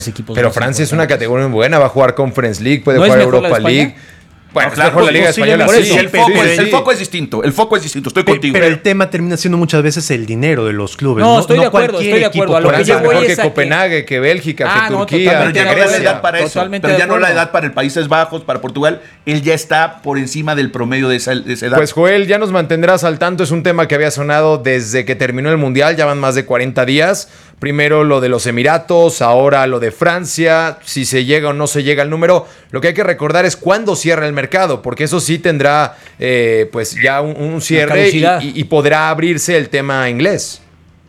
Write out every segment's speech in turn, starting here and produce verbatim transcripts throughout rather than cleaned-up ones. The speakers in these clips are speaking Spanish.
equipos. Pero Francia es una categoría muy buena, va a jugar Conference League, puede ¿No jugar es mejor Europa la de League. Bueno, no, claro, es mejor la Liga Española. Sí, Sí, el, foco sí, es, sí. el foco es distinto, el foco es distinto, estoy Pero, contigo. pero el tema termina siendo muchas veces el dinero de los clubes. No, No, estoy no de acuerdo, cualquier estoy de acuerdo. equipo A lo que puede yo hacer. voy mejor es que a que- Copenhague, que Bélgica, Ah, que no, Turquía, totalmente que Pero ya no da la Grecia. edad para eso. Totalmente Pero de ya no la acuerdo. edad para el Países Bajos, para Portugal. Él ya está por encima del promedio de esa, de esa edad. Pues Joel, ya nos mantendrás al tanto. Es un tema que había sonado desde que terminó el Mundial. Ya van más de cuarenta días. Primero lo de los Emiratos, ahora lo de Francia. Si se llega o no se llega al número. Lo que hay que recordar es cuándo cierra el mercado, porque eso sí tendrá eh, pues ya un, un cierre y, y, y podrá abrirse el tema inglés.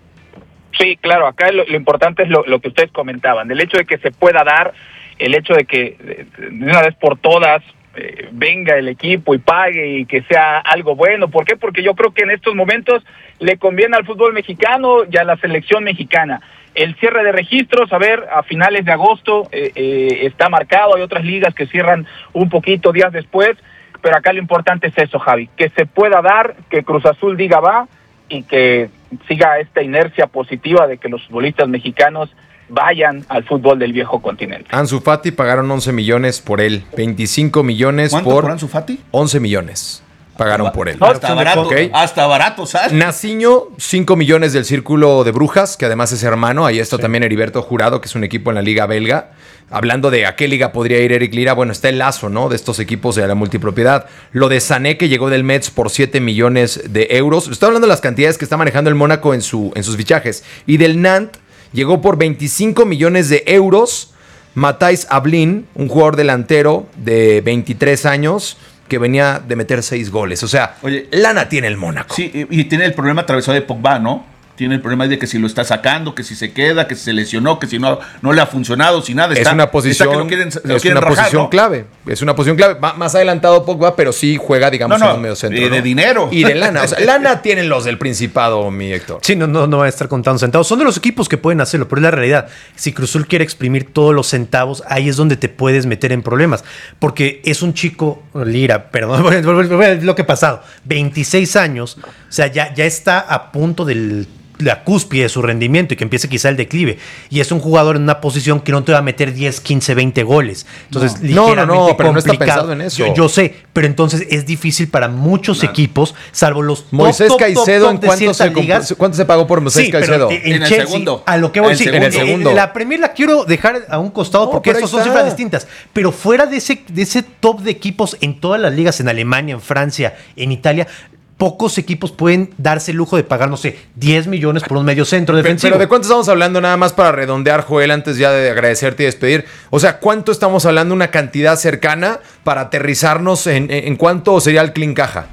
Sí, claro, acá lo, lo importante es lo, lo que ustedes comentaban, el hecho de que se pueda dar, el hecho de que de, de una vez por todas eh, venga el equipo y pague y que sea algo bueno. ¿Por qué? Porque yo creo que en estos momentos le conviene al fútbol mexicano y a la selección mexicana. El cierre de registros, a ver, a finales de agosto eh, eh, está marcado, hay otras ligas que cierran un poquito días después, pero acá lo importante es eso, Javi, que se pueda dar, que Cruz Azul diga va y que siga esta inercia positiva de que los futbolistas mexicanos vayan al fútbol del viejo continente. Ansu Fati pagaron once millones por él, veinticinco millones ¿Cuánto por, por Ansu Fati? once millones pagaron por él. No, hasta barato, Okay. hasta barato, ¿sabes? Naciño, cinco millones del Círculo de Brujas, que además es hermano. Ahí está sí. también Heriberto Jurado, que es un equipo en la Liga Belga. Hablando de a qué liga podría ir Eric Lira, bueno, está el lazo, ¿no? De estos equipos de la multipropiedad. Lo de Sané, que llegó del Metz por siete millones de euros. Estoy hablando de las cantidades que está manejando el Mónaco en, su, en sus fichajes. Y del Nantes llegó por veinticinco millones de euros. Matthijs Ablin, un jugador delantero de veintitrés años, que venía de meter seis goles. O sea, Oye, lana tiene el Mónaco. Sí, y tiene el problema atravesado de Pogba, ¿no? Tiene el problema de que si lo está sacando, que si se queda, que si se lesionó, que si no, no le ha funcionado, si nada. Está, es una posición, está que lo quieren, lo es quieren una rajar, posición ¿no? clave. Es una posición clave. M- más adelantado Pogba, pero sí juega, digamos, no, no, en un medio centro. De, ¿no? de dinero. Y de lana. O sea, lana tienen los del Principado, mi Héctor. Sí, no, no, no va a estar contando centavos. Son de los equipos que pueden hacerlo, pero es la realidad. Si Cruz Azul quiere exprimir todos los centavos, ahí es donde te puedes meter en problemas. Porque es un chico, Lira, perdón, lo que ha pasado, veintiséis años, o sea, ya, ya está a punto del... la cúspide de su rendimiento y que empiece quizá el declive. Y es un jugador en una posición que no te va a meter diez, quince, veinte goles. Entonces, no, ligeramente no, no, pero complicado. no está pensado en eso. Yo, yo sé, pero entonces es difícil para muchos no. equipos, salvo los top, Moisés top, Caicedo, top, top ¿en cuánto se, ligas? cuánto se pagó por Moisés sí, Caicedo? Pero en, en el Chelsea, segundo. A lo que voy a decir, en el segundo. La Premier la quiero dejar a un costado no, porque estos son cifras distintas. Pero fuera de ese, de ese top de equipos en todas las ligas, en Alemania, en Francia, en Italia, pocos equipos pueden darse el lujo de pagar, no sé, diez millones por un medio centro defensivo. Pero ¿de cuánto estamos hablando nada más para redondear, Joel, antes ya de agradecerte y despedir? O sea, ¿cuánto estamos hablando, una cantidad cercana para aterrizarnos en, en, en cuánto sería el clean caja?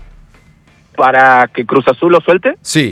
¿Para que Cruz Azul lo suelte? Sí.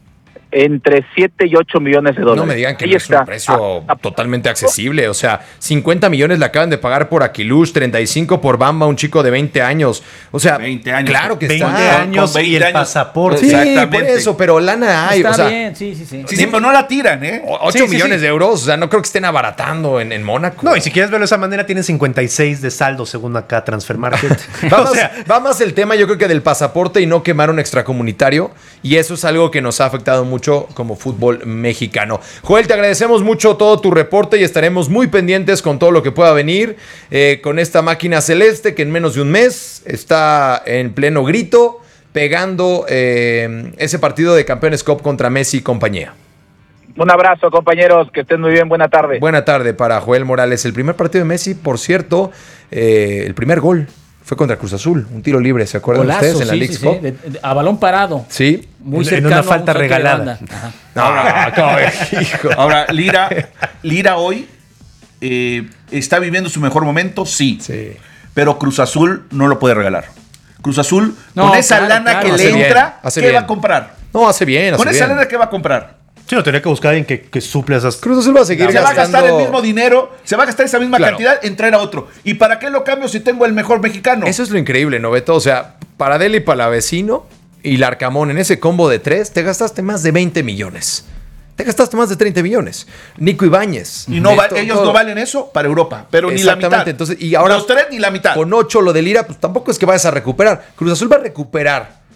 Entre siete y ocho millones de dólares. No me digan que Ahí no está. es un precio ah, totalmente accesible. O sea, cincuenta millones le acaban de pagar por Aquilush, treinta y cinco por Bamba, un chico de veinte años. O sea, veinte años. Claro que veinte está. años veinte y el años. pasaporte. Sí, Exactamente. por eso, pero lana hay. Está o sea, bien, sí, sí, sí. Sí, sí, pero no la tiran, ¿eh? ocho Sí, sí, millones sí. de euros. O sea, no creo que estén abaratando en, en Mónaco. No, y si quieres verlo de esa manera, tienen cincuenta y seis de saldo según acá Transfer Market. Va, o más, sea, va más el tema, yo creo que del pasaporte y no quemar un extracomunitario. Y eso es algo que nos ha afectado mucho como fútbol mexicano. Joel, te agradecemos mucho todo tu reporte y estaremos muy pendientes con todo lo que pueda venir eh, con esta máquina celeste que en menos de un mes está en pleno grito pegando eh, ese partido de Campeones Cup contra Messi y compañía. Un abrazo, compañeros, que estén muy bien, buena tarde. Buena tarde para Joel Morales. El primer partido de Messi, por cierto, eh, el primer gol fue contra Cruz Azul, un tiro libre, ¿se acuerdan Golazo, ustedes en la sí, League sí, Cup? sí, de, de, a balón parado. Sí. Muy en cercano una a un falta saque de regalada. banda. Ajá. No, no, hijo. Ahora, Lira, Lira hoy eh, está viviendo su mejor momento, sí. Sí. Pero Cruz Azul no lo puede regalar. Cruz Azul, No, con esa claro, lana claro. que Hace le bien, entra, hace ¿qué bien. va a comprar? No, hace bien, hace Con esa bien. lana, ¿qué va a comprar? sí, no, tendría que buscar a alguien que, que suple esas... Cruz Azul va a seguir Se va a gastando. gastar el mismo dinero, se va a gastar esa misma Claro. cantidad en traer a otro. ¿Y para qué lo cambio si tengo el mejor mexicano? Eso es lo increíble, ¿no, Beto? O sea, para Deli Palavecino y Larcamón en ese combo de tres, te gastaste más de veinte millones. Te gastaste más de treinta millones. Nico Ibáñez. Y no va- Beto, ellos todo. no valen eso para Europa, pero ni la mitad. Exactamente, entonces, y ahora los tres ni la mitad. con ocho lo de Lira, pues tampoco es que vayas a recuperar. Cruz Azul va a recuperar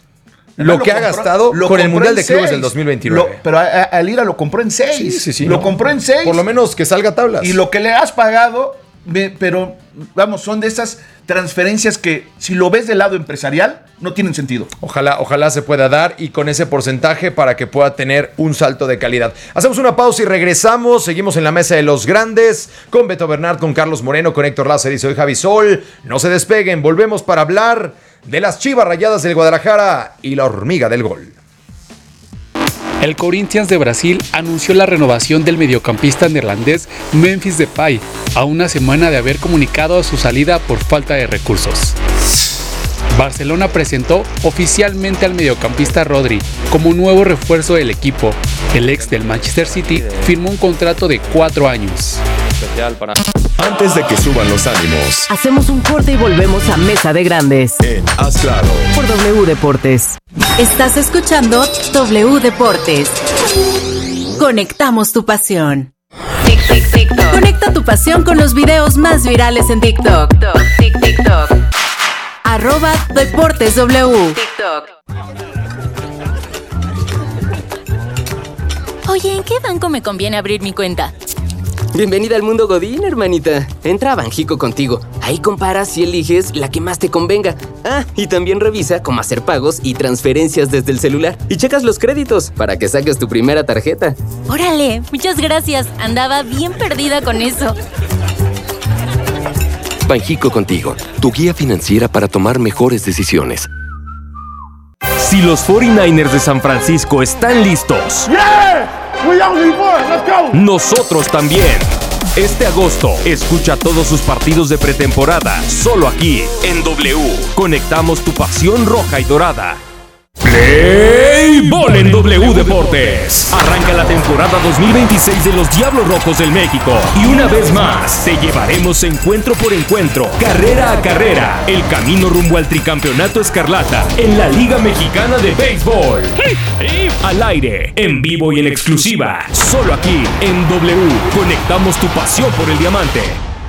Lo que ha gastado con el Mundial de Clubes del dos mil veintinueve. Lo, pero a, a, a Lira lo compró en seis. Sí, sí, sí. Lo no. compró en seis. Por lo menos que salga a tablas. Y lo que le has pagado, pero vamos, son de esas transferencias que si lo ves del lado empresarial, no tienen sentido. Ojalá, ojalá se pueda dar y con ese porcentaje para que pueda tener un salto de calidad. Hacemos una pausa y regresamos. Seguimos en la mesa de los grandes con Beto Bernard, con Carlos Moreno, con Héctor Lázaro y soy Javi Sol. No se despeguen, volvemos para hablar de las Chivas Rayadas del Guadalajara y la hormiga del gol. El Corinthians de Brasil anunció la renovación del mediocampista neerlandés Memphis Depay a una semana de haber comunicado su salida por falta de recursos. Barcelona presentó oficialmente al mediocampista Rodri como nuevo refuerzo del equipo. El ex del Manchester City firmó un contrato de cuatro años. Antes de que suban los ánimos, hacemos un corte y volvemos a Mesa de Grandes en Haz Claro por W Deportes. Estás escuchando W Deportes. Conectamos tu pasión. Tic, tic, TikTok. Conecta tu pasión con los videos más virales en TikTok. Tic, TikTok. Arroba Deportes W. TikTok. Oye, ¿en qué banco me conviene abrir mi cuenta? Bienvenida al mundo Godín, hermanita. Entra a Banjico contigo. Ahí comparas y eliges la que más te convenga. Ah, y también revisa cómo hacer pagos y transferencias desde el celular. Y checas los créditos para que saques tu primera tarjeta. ¡Órale! Muchas gracias. Andaba bien perdida con eso. Banjico contigo, tu guía financiera para tomar mejores decisiones. Si los cuarenta y nueve ers de San Francisco están listos, yeah! Let's go. Nosotros también. Este agosto, escucha todos sus partidos de pretemporada, solo aquí, en W. Conectamos tu pasión roja y dorada. Play Ball en W Deportes. Arranca la temporada dos mil veintiséis de los Diablos Rojos del México. Y una vez más, te llevaremos encuentro por encuentro, carrera a carrera, el camino rumbo al tricampeonato escarlata en la Liga Mexicana de Béisbol. Al aire, en vivo y en exclusiva, solo aquí, en W. Conectamos tu pasión por el diamante.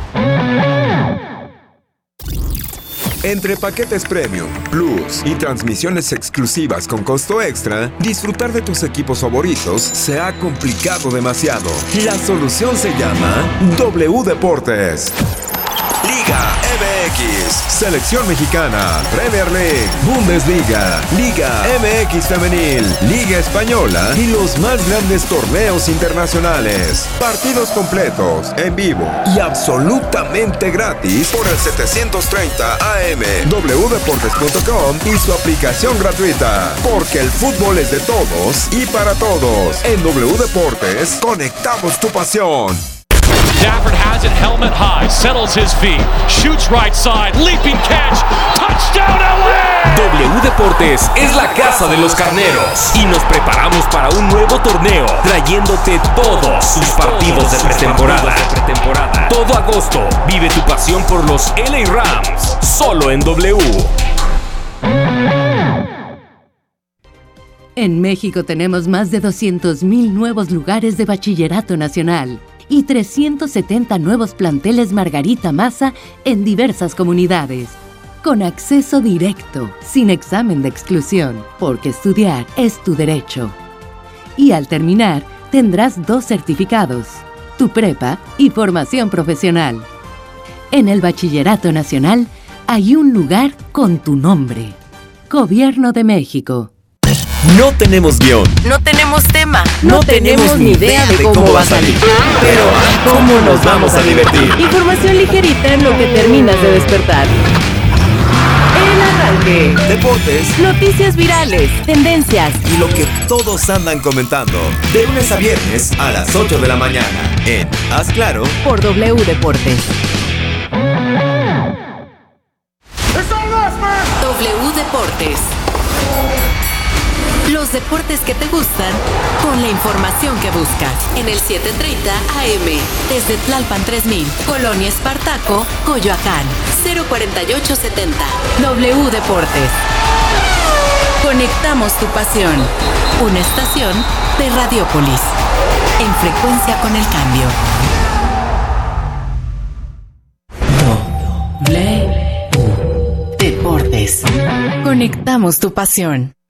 Entre paquetes Premium, Plus y transmisiones exclusivas con costo extra, disfrutar de tus equipos favoritos se ha complicado demasiado. La solución se llama W Deportes. Liga M X, Selección Mexicana, Premier League, Bundesliga, Liga M X Femenil, Liga Española y los más grandes torneos internacionales. Partidos completos, en vivo y absolutamente gratis por el setecientos treinta A M, w deportes punto com y su aplicación gratuita. Porque el fútbol es de todos y para todos. En W Deportes, conectamos tu pasión. Stafford has it, helmet high, settles his feet, shoots right side, leaping catch, touchdown L A. W Deportes es la casa de los carneros y nos preparamos para un nuevo torneo, trayéndote todos sus partidos de pretemporada. Todo agosto, vive tu pasión por los L A Rams, solo en W. En México tenemos más de doscientos mil nuevos lugares de bachillerato nacional y trescientos setenta nuevos planteles Margarita Maza en diversas comunidades. Con acceso directo, sin examen de exclusión, porque estudiar es tu derecho. Y al terminar, tendrás dos certificados, tu prepa y formación profesional. En el Bachillerato Nacional hay un lugar con tu nombre. Gobierno de México. No tenemos guión. No tenemos tema. No, no tenemos, tenemos ni idea de cómo, cómo va a salir. Pero ¿cómo nos vamos a divertir? Información ligerita en lo que terminas de despertar. El arranque. Deportes. Noticias virales. Tendencias. Y lo que todos andan comentando. De lunes a viernes a las ocho de la mañana. En Haz Claro. Por W Deportes. W Deportes. Los deportes que te gustan, con la información que buscas. En el setecientos treinta A M, desde Tlalpan tres mil, Colonia Espartaco, Coyoacán, cero cuarenta y ocho setenta. W Deportes. Conectamos tu pasión. Una estación de Radiópolis. En frecuencia con el cambio. W Deportes. Conectamos tu pasión.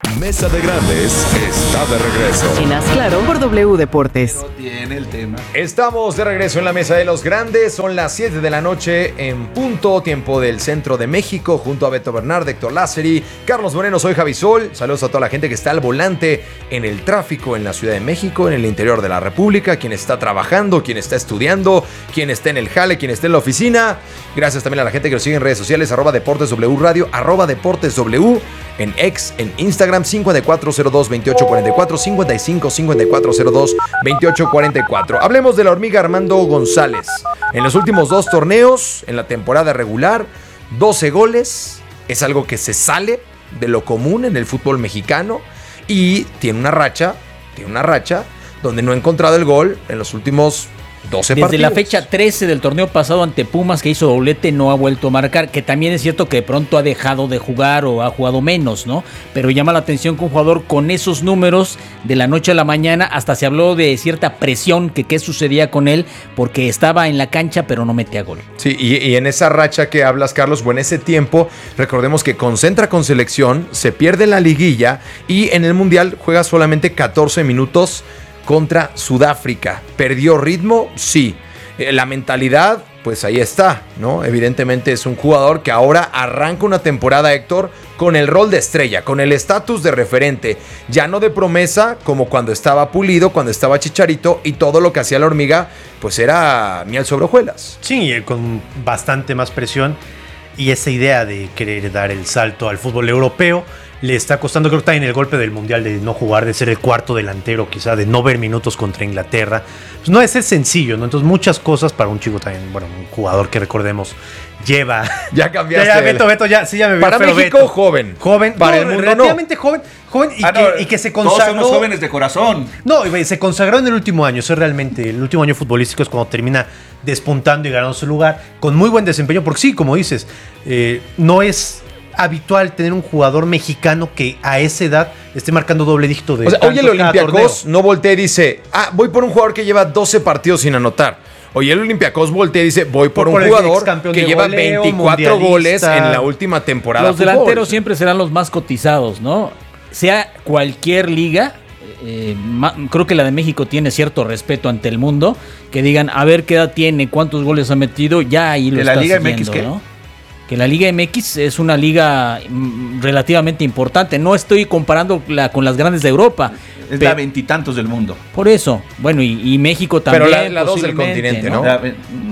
Mesa de Grandes está de regreso. En Haz Claro por W Deportes. Tiene el tema. Estamos de regreso en la Mesa de los Grandes. Son las siete de la noche en punto, tiempo del centro de México, junto a Beto Bernard, Héctor Lázari, Carlos Moreno, soy Javi Sol. Saludos a toda la gente que está al volante en el tráfico en la Ciudad de México, en el interior de la República, quien está trabajando, quien está estudiando, quien está en el jale, quien está en la oficina. Gracias también a la gente que nos sigue en redes sociales, arroba Deportes W Radio, arroba Deportes W, en X, en Instagram, cincuenta y cuatro cero dos, veintiocho cuarenta y cuatro, cincuenta y cinco, cincuenta y cuatro cero dos, veintiocho cuarenta y cuatro. Hablemos de la hormiga Armando González. En los últimos dos torneos, en la temporada regular, doce goles. Es algo que se sale de lo común en el fútbol mexicano. Y tiene una racha, tiene una racha donde no ha encontrado el gol en los últimos doce Desde partidos. la fecha trece del torneo pasado ante Pumas, que hizo doblete, no ha vuelto a marcar, que también es cierto que de pronto ha dejado de jugar o ha jugado menos, ¿no? Pero llama la atención que un jugador con esos números de la noche a la mañana, hasta se habló de cierta presión, que qué sucedía con él, porque estaba en la cancha pero no metía gol. Sí, y, y en esa racha que hablas, Carlos, o en ese tiempo, recordemos que concentra con selección, se pierde la liguilla y en el Mundial juega solamente catorce minutos contra Sudáfrica. ¿Perdió ritmo? Sí. Eh, la mentalidad, pues ahí está, ¿no? Evidentemente es un jugador que ahora arranca una temporada, Héctor, con el rol de estrella, con el estatus de referente, ya no de promesa como cuando estaba Pulido, cuando estaba Chicharito, y todo lo que hacía la hormiga, pues era miel sobre hojuelas. Sí, con bastante más presión, y esa idea de querer dar el salto al fútbol europeo le está costando. Creo que está en el golpe del Mundial de no jugar, de ser el cuarto delantero, quizá de no ver minutos contra Inglaterra. Pues no es, es sencillo, ¿no? Entonces muchas cosas para un chico también, bueno, un jugador que recordemos lleva. Ya cambiaste. Ya, ya, Beto, Beto, ya, sí, ya me veo Para feo, México, Beto. joven. Joven. Para no, el mundo, relativamente no. joven. Joven y, Ah, que, no, y que se todos consagró. somos jóvenes de corazón. No, y se consagró en el último año. Eso es realmente el último año futbolístico, es cuando termina despuntando y ganando su lugar con muy buen desempeño. Porque sí, como dices, eh, no es habitual tener un jugador mexicano que a esa edad esté marcando doble dígito de O sea, hoy el tantos cada Olympiacos torneo. no voltea y dice, ah, voy por un jugador que lleva doce partidos sin anotar. Hoy el Olympiacos voltea y dice, voy por, Por un el jugador excampeón que de lleva goleo, veinticuatro goles mundialista. en la última temporada. Los de fútbol. delanteros siempre serán los más cotizados, ¿no? Sea cualquier liga, eh, ma- creo que la de México tiene cierto respeto ante el mundo, que digan, a ver qué edad tiene, cuántos goles ha metido, ya ahí lo ¿De la está Liga siguiendo, M X qué? ¿no? Que la Liga M X es una liga mm, relativamente importante. No estoy comparándola con las grandes de Europa. Es pe- la veintitantos del mundo. Por eso. Bueno, y, y México también. Pero la, la dos del posiblemente, continente, ¿no? La-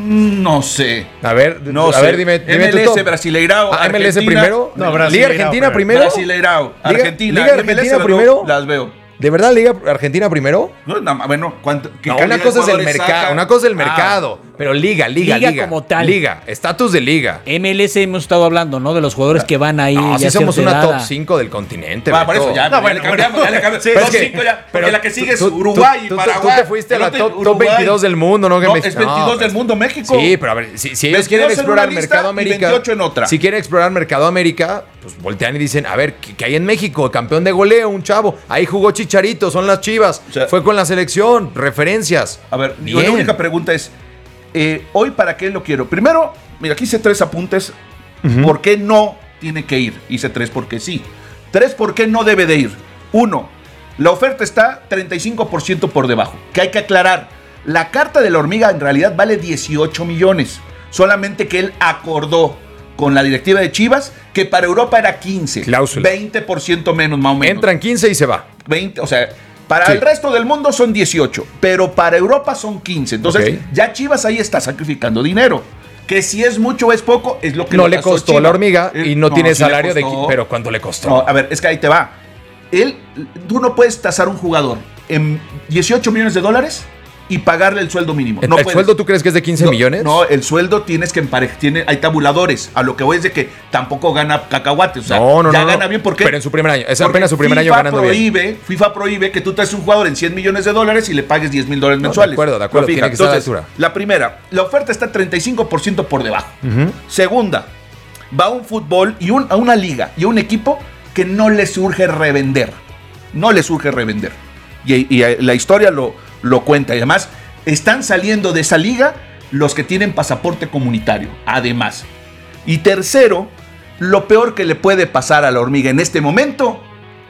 No sé. A ver, No a sé. ver, dime, dime M tu L S top. Brasileirao. Ah, M L S Argentina. primero. No, Liga Brasileirao Argentina primero. primero. Brasileirao. Liga- Argentina. Liga M L S Argentina las primero. veo- Las veo. ¿De verdad Liga Argentina primero? No, no, bueno, ¿cuánto, qué No, calidad una de cosa es el jugadores mercado, sacan? una cosa es el Ah, mercado, pero liga, liga, Liga liga. como tal. Liga, estatus de liga. M L S hemos estado hablando, ¿no? De los jugadores que van ahí. No, ya sí somos cierta una edad. top cinco del continente. Ah, por Beto. eso ya, No, ya bueno, le cambiamos, bueno. ya le cambiamos. Sí, Top es que- cinco ya, pero porque la que sigue es tú- tú- Uruguay y tú- tú- Paraguay. Tú te fuiste a El la otro- top, top Uruguay. veintidós del mundo, ¿no? Que No, me- es no, veintidós del pero- mundo México. Sí, pero a ver, si, si ellos veintidós quieren en explorar una lista Mercado y América, veintiocho en otra. si quieren explorar Mercado América, pues voltean y dicen, a ver, ¿qué, qué hay en México? Campeón de goleo, un chavo. Ahí jugó Chicharito, son las Chivas. O sea, Fue con la selección, referencias. A ver, yo Bien. la única pregunta es, eh, ¿hoy para qué lo quiero? Primero, mira, aquí hice tres apuntes. ¿Por qué no tiene que ir? Hice tres porque sí. Tres, ¿por qué no debe de ir? Uno, la oferta está treinta y cinco por ciento por debajo. Que hay que aclarar. La carta de la hormiga en realidad vale dieciocho millones. Solamente que él acordó con la directiva de Chivas que para Europa era quince. Cláusula. veinte por ciento menos, más o menos. Entran quince y se va. veinte, o sea, para Sí. el resto del mundo son dieciocho, pero para Europa son quince. Entonces, Ok. ya Chivas ahí está sacrificando dinero. Que si es mucho o es poco, es lo que No le le pasó costó Chivas. la hormiga Eh, y no, no, tiene sí le salario de... costó. qui- Pero ¿cuánto le costó? No, a ver, es que ahí te va. Él, tú no puedes tasar a un jugador en dieciocho millones de dólares y pagarle el sueldo mínimo. ¿El, No el puedes. sueldo tú crees que es de quince No, millones? No, el sueldo tienes que emparejar. Tiene, hay tabuladores. A lo que voy es de que tampoco gana cacahuates. O sea, No, no, ya no, gana no. bien porque. Pero en su primer año. Es porque apenas su primer año FIFA ganando bien. prohíbe, FIFA prohíbe que tú traes un jugador en cien millones de dólares y le pagues diez mil dólares No, de mensuales. acuerdo, de acuerdo, Lo fija. tiene que estar a la Entonces, altura. la primera, la oferta está treinta y cinco por ciento por debajo. Ujú. Segunda, va a un fútbol y un- a una liga y a un equipo que no le surge revender. No le surge revender. Y, y, eh, la historia lo, lo cuenta. Y además, están saliendo de esa liga los que tienen pasaporte comunitario. Además. Y tercero, lo peor que le puede pasar a la hormiga en este momento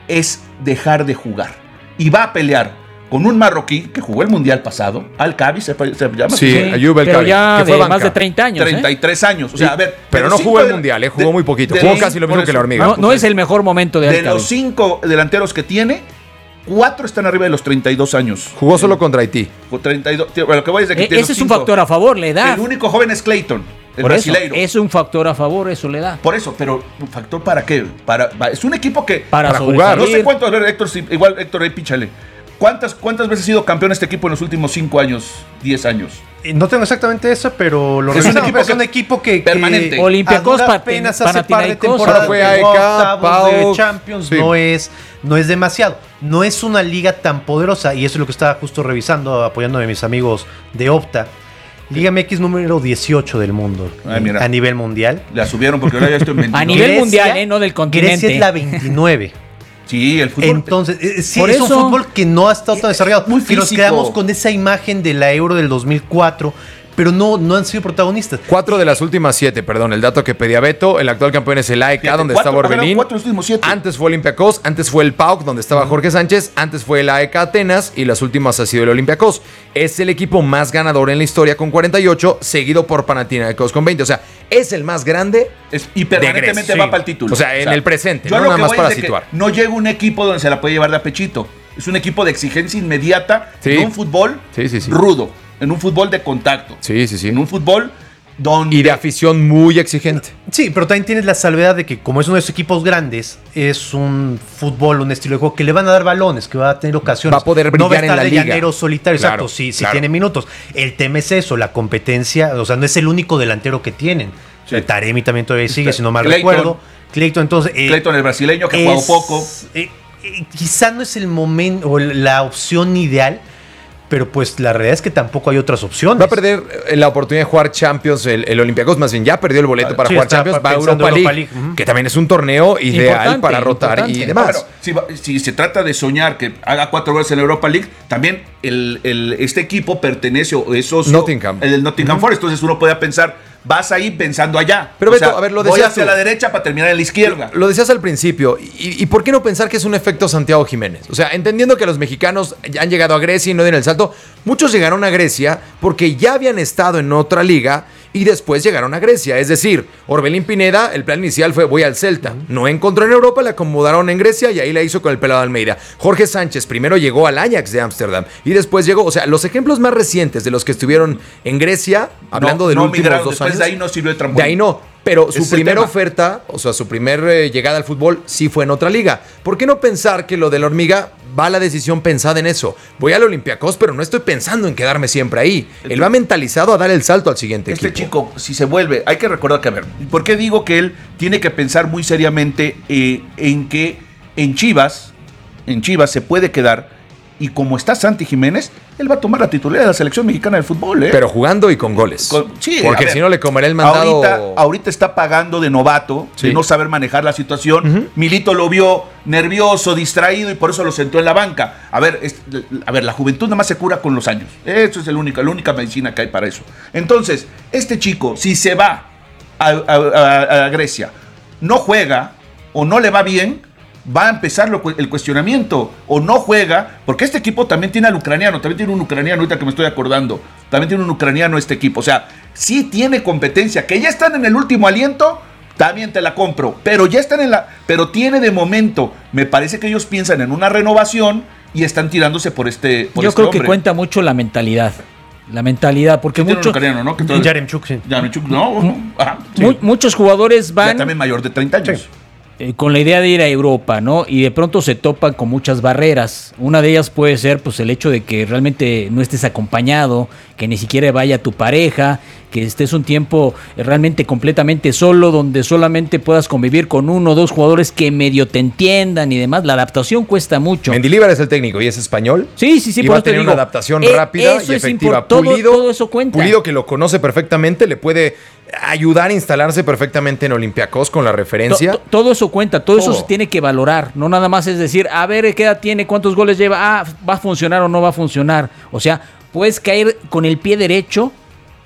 es dejar de jugar. Y va a pelear con un marroquí que jugó el Mundial pasado, Al-Kabi se, se llama. Sí, Ayub Pero El-Kabi, ya que fue de banca. más de treinta años. treinta y tres ¿eh? años. O sea, a ver. Pero no jugó el Mundial, eh, jugó de, muy poquito. de Jugó los, casi lo mismo que la hormiga. No, no es el mejor momento de De Al-Kabi. los cinco delanteros que tiene, cuatro están arriba de los treinta y dos años. Jugó solo contra Haití. Con treinta y dos, tío, lo que voy es de que E- tiene ese los es un cinco. factor a favor, la edad. El único joven es Clayton, el Por eso, brasileiro. es un factor a favor, eso le da. Por eso, pero ¿un factor para qué? Para, va- es un equipo que... Para Para sobresalir. jugar. No sé cuánto, a ver, Héctor, si- igual Héctor, ahí píchale. ¿Cuántas, ¿Cuántas veces ha sido campeón este equipo en los últimos cinco años, diez años? Eh, No tengo exactamente eso, pero lo Es un revisamos, equipo pero es que- un equipo que, que permanente. Olympiacos, a duras Pat- penas hace par de Panathinaikos. temporadas Ahora fue llegó a A E K, octavos de Pauk. Champions, Sí. no es no es demasiado. No es una liga tan poderosa y eso es lo que estaba justo revisando, apoyándome a mis amigos de Opta. Liga M X número dieciocho del mundo Ay, mira. a nivel mundial. La subieron porque ahora ya estoy en veintinueve. A nivel Grecia- mundial, ¿eh? No del continente. Grecia es la veintinueve. Sí, el fútbol. Entonces, eh, sí, Por es eso- un fútbol que no ha estado tan desarrollado. muy Y nos físico. quedamos con esa imagen de la Euro del dos mil cuatro, pero no, no han sido protagonistas. Cuatro de las últimas siete, perdón, el dato que pedía Beto. El actual campeón es el A E K, Fíjate, donde cuatro, estaba ha ganado Orbelín. cuatro de los últimos siete. Antes fue Olympiacos, antes fue el Pauk, donde estaba Jorge Sánchez, antes fue el A E K Atenas y las últimas ha sido el Olympiacos. Es el equipo más ganador en la historia con cuarenta y ocho, seguido por Panathinaikos con veinte. O sea, es el más grande Es- y de permanentemente Grecia. va Sí. para el título. O sea, en el presente, yo no lo nada que más voy para es de que situar. no llega un equipo donde se la puede llevar de a pechito. Es un equipo de exigencia inmediata, Sí. en un fútbol Sí, sí, sí. rudo, en un fútbol de contacto, Sí, sí, sí. en un fútbol donde... Y de afición muy exigente. Sí, pero también tienes la salvedad de que como es uno de esos equipos grandes, es un fútbol, un estilo de juego que le van a dar balones, que va a tener ocasiones. Va a poder no va a brillar en estar la de liga. llanero solitario, Claro, exacto, sí, sí claro. tiene minutos. El tema es eso, la competencia, o sea, no es el único delantero que tienen. O sea, Sí. Taremi también todavía sigue, si no mal Clayton. recuerdo. Clayton, entonces... eh, Clayton, el brasileño, que ha jugado es- poco. eh, eh, quizá no es el momento o la opción ideal, pero pues la realidad es que tampoco hay otras opciones. Va a perder eh, la oportunidad de jugar Champions el, el Olympiacos, más bien ya perdió el boleto para Sí, jugar está Champions, va a pensando Europa Europa League, League, ujú. que también es un torneo ideal Importante, para rotar y importante. demás. Bueno, si, va- si se trata de soñar que haga cuatro goles en la Europa League, también el, el- este equipo pertenece o es socio Nottingham. el del Nottingham Forest. Entonces uno puede pensar, vas ahí pensando allá. Pero O Beto, sea, a ver, lo voy decías hacia tú. la derecha para terminar en la izquierda. Lo decías al principio, y, y por qué no pensar que es un efecto Santiago Jiménez? O sea, entendiendo que los mexicanos ya han llegado a Grecia y no dieron el salto, muchos llegaron a Grecia porque ya habían estado en otra liga y después llegaron a Grecia. Es decir, Orbelín Pineda, el plan inicial fue voy al Celta. No encontró en Europa, le acomodaron en Grecia y ahí la hizo con el pelado Almeida. Jorge Sánchez primero llegó al Ajax de Ámsterdam y después llegó, o sea, los ejemplos más recientes de los que estuvieron en Grecia, hablando No, de los no últimos migraron, dos después años. de ahí no sirvió de trampolín. De ahí no. Pero Ese su es el primera tema. oferta, o sea, su primera llegada al fútbol sí fue en otra liga. ¿Por qué no pensar que lo de la hormiga va la decisión pensada en eso? Voy al Olympiacos, pero no estoy pensando en quedarme siempre ahí. Él va mentalizado a dar el salto al siguiente Este equipo. chico, si se vuelve, hay que recordar que, a ver, ¿por qué digo que él tiene que pensar muy seriamente eh, en que en Chivas, en Chivas se puede quedar y como está Santi Jiménez, él va a tomar la titularidad de la selección mexicana del fútbol, ¿eh? Pero jugando y con goles. Con- sí, Porque a ver, si no le comerá el mandado. Ahorita, ahorita está pagando de novato, Sí. de no saber manejar la situación. Milito lo vio nervioso, distraído y por eso lo sentó en la banca. A ver, es- a ver, la juventud nada más se cura con los años. Eso es el único, la única medicina que hay para eso. Entonces, este chico, si se va a, a- a- a Grecia, no juega o no le va bien, va a empezar lo cu- el cuestionamiento. O no juega, porque este equipo también tiene al ucraniano, también tiene un ucraniano, ahorita que me estoy acordando, también tiene un ucraniano este equipo. O sea, sí tiene competencia, que ya están en el último aliento, también te la compro, pero ya están en la, pero tiene de momento, me parece que ellos piensan en una renovación y están tirándose por este por Yo este creo que hombre. cuenta mucho la mentalidad. La mentalidad, porque Tiene un mucho, ucraniano, ¿no? Que todo- Yaremchuk, sí. Yaremchuk, no, ajá, sí. mu- muchos jugadores Ya van también mayor de treinta años. eh, con la idea de ir a Europa, ¿no? Y de pronto se topan con muchas barreras. Una de ellas puede ser pues el hecho de que realmente no estés acompañado, que ni siquiera vaya tu pareja, que estés un tiempo eh, realmente completamente solo, donde solamente puedas convivir con uno o dos jugadores que medio te entiendan y demás. La adaptación cuesta mucho. Mendilibar es el técnico y es español. Sí, sí, sí, Y por va a eso te tener digo, una adaptación eh, rápida eso y es efectiva. impor- todo- Pulido, todo eso cuenta. Pulido, que lo conoce perfectamente, le puede ayudar a instalarse perfectamente en Olympiacos con la referencia. To- to- todo eso cuenta, todo, eso Todo. se tiene que valorar, no nada más es decir, a ver qué edad tiene, cuántos goles lleva, ah, va a funcionar o no va a funcionar. O sea, puedes caer con el pie derecho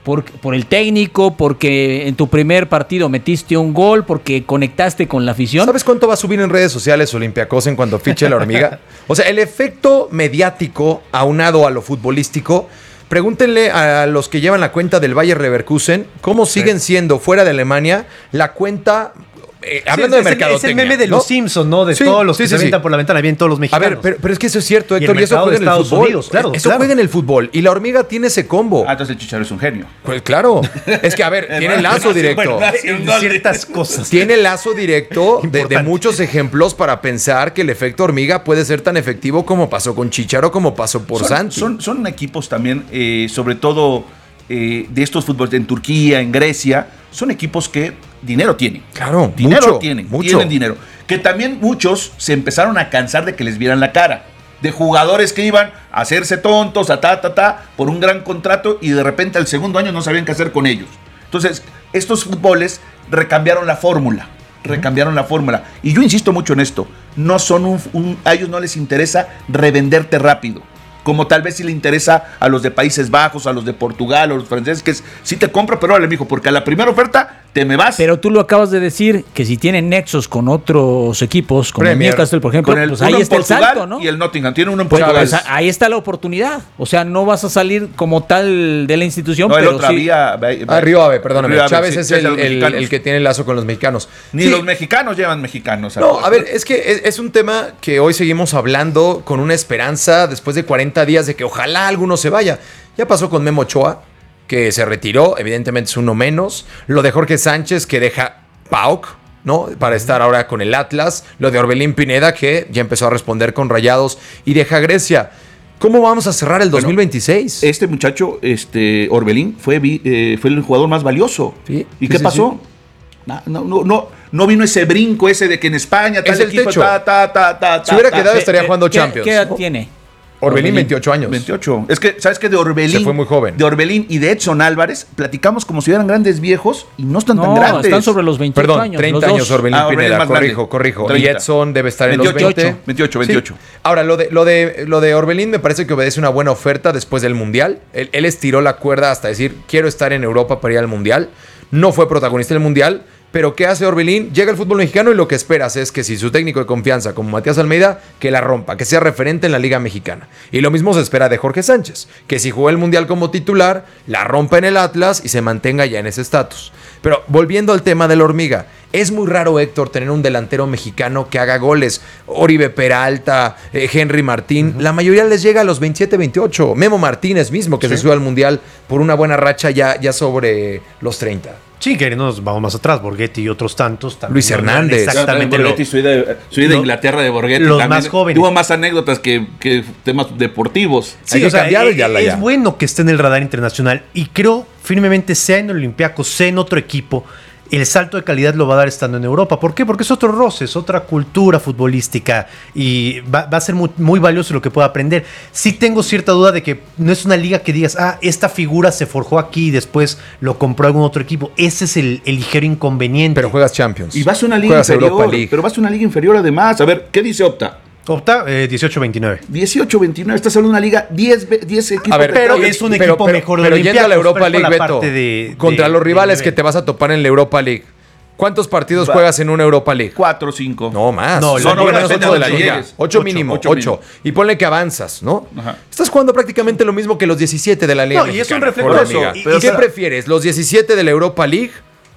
por, por el técnico, porque en tu primer partido metiste un gol, porque conectaste con la afición. ¿Sabes cuánto va a subir en redes sociales Olympiacos en cuanto fiche la hormiga? O sea, el efecto mediático aunado a lo futbolístico. Pregúntenle a los que llevan la cuenta del Bayer Leverkusen cómo siguen siendo fuera de Alemania la cuenta. Eh, hablando sí, de es, mercadotecnia. Es el meme de ¿no? los Simpsons, ¿no? De sí, todos los sí, que sí, se sí. avientan por la ventana, bien todos los mexicanos. A ver, pero, pero es que eso es cierto, Héctor, y, y eso juega en el Estados fútbol. Unidos, claro, eso claro. juega en el fútbol. Y la hormiga tiene ese combo. Ah, entonces el Chicharro es un genio. Pues claro. Es que, a ver, tiene lazo directo. Bueno, en ciertas cosas. Tiene lazo directo de, de muchos ejemplos para pensar que el efecto hormiga puede ser tan efectivo como pasó con Chicharo, como pasó por son, Santi. Son, son equipos también, eh, sobre todo eh, de estos fútboles en Turquía, en Grecia, son equipos que dinero tienen. Claro, dinero mucho, tienen, mucho. tienen dinero. Que también muchos se empezaron a cansar de que les vieran la cara. De jugadores que iban a hacerse tontos, a ta, ta, ta, por un gran contrato y de repente al segundo año no sabían qué hacer con ellos. Entonces, estos fútboles recambiaron la fórmula. Recambiaron la fórmula. Y yo insisto mucho en esto. No son un, un, a ellos no les interesa revenderte rápido. Como tal vez sí le interesa a los de Países Bajos, a los de Portugal, a los franceses, que es, sí te compro, pero órale, mijo, porque a la primera oferta te me vas. Pero tú lo acabas de decir, que si tienen nexos con otros equipos, como el Newcastle, por ejemplo, con el, pues ahí está el salto, ¿no? Y el Nottingham, tiene uno en Pues, Portugal. pues, ahí está la oportunidad. O sea, no vas a salir como tal de la institución, no, el pero otro sí. había, Ah, Río Ave, perdóname. Río Ave, Chávez sí, es sí, el, los el, mexicanos. el que tiene lazo con los mexicanos. Ni Sí. los mexicanos llevan mexicanos. No, a ver, es que es, es un tema que hoy seguimos hablando con una esperanza después de cuarenta días de que ojalá alguno se vaya. Ya pasó con Memo Ochoa, que se retiró, evidentemente es uno menos. Lo de Jorge Sánchez, que deja P A O K, ¿no? Para estar ahora con el Atlas. Lo de Orbelín Pineda, que ya empezó a responder con Rayados y deja Grecia. ¿Cómo vamos a cerrar el dos mil veintiséis? Bueno, este muchacho, este Orbelín, fue, eh, fue el jugador más valioso. ¿Sí? ¿Y Sí, qué sí, pasó? sí. No, no, no, no vino ese brinco ese de que en España tal Es el equipo, techo. ta, ta, ta, ta, Si hubiera ta, quedado ta. estaría jugando ¿Qué, Champions. ¿Qué edad tiene? Orbelín, veintiocho años. veintiocho. Es que, ¿sabes qué? De Orbelín. Se fue muy joven. De Orbelín y de Edson Álvarez, platicamos como si eran grandes viejos y no están tan No, grandes. están sobre los veintiocho Perdón, años. treinta los años dos. Orbelín Ah, Orbelín Pineda, más corrijo, grande. corrijo. treinta. Y Edson debe estar en veintiocho, los veinte. veintiocho, veintiocho. Sí. Ahora, lo de, lo, de, lo de Orbelín me parece que obedece una buena oferta después del Mundial. Él, él estiró la cuerda hasta decir, quiero estar en Europa para ir al Mundial. No fue protagonista del Mundial, pero ¿qué hace Orbelín? Llega al fútbol mexicano y lo que esperas es que si su técnico de confianza, como Matías Almeida, que la rompa, que sea referente en la Liga Mexicana. Y lo mismo se espera de Jorge Sánchez, que si jugó el Mundial como titular, la rompa en el Atlas y se mantenga ya en ese estatus. Pero volviendo al tema de la hormiga, es muy raro, Héctor, tener un delantero mexicano que haga goles. Oribe Peralta, eh, Henry Martín, uh-huh. La mayoría les llega a los veintisiete, veintiocho. Memo Martínez mismo, que sí. se sube al Mundial por una buena racha ya, ya sobre los treinta. Sí, que nos vamos más atrás, Borghetti y otros tantos. Luis Hernández. Exactamente. Borghetti, lo, soy de, soy de lo, Inglaterra de Borghetti. Los también, más jóvenes. Tuvo más anécdotas que, que temas deportivos. Sí, Hay o que sea, cambiar es, ya la es ya. bueno que esté en el radar internacional y creo firmemente, sea en Olympiacos, sea en otro equipo, el salto de calidad lo va a dar estando en Europa. ¿Por qué? Porque es otro roce, es otra cultura futbolística y va, va a ser muy, muy valioso lo que pueda aprender. Sí tengo cierta duda de que no es una liga que digas, ah, esta figura se forjó aquí y después lo compró algún otro equipo. Ese es el, el ligero inconveniente. Pero juegas Champions. Y vas a una liga juegas inferior. Europa League. Pero vas a una liga inferior además. A ver, ¿qué dice Opta? Opta eh, dieciocho veintinueve. dieciocho veintinueve, estás hablando de una liga diez, diez equipos. A ver, pero es un pero, equipo pero, mejor Pero de yendo a la Europa pues, League, la Beto, de, contra de, los rivales de que te vas a topar en la Europa League, ¿cuántos partidos Va. juegas en una Europa League? Cuatro o cinco. No, más. No, son la liga menos depende ocho de la de liga. llegues. Ocho, Ocho, mínimo, ocho ocho. mínimo. Y ponle que avanzas, ¿no? Ajá. Estás jugando prácticamente lo mismo que los diecisiete de la Liga No, y es un Mexicana, reflejo por de eso. amiga. Y- ¿Y, y- qué prefieres, los diecisiete de la Europa League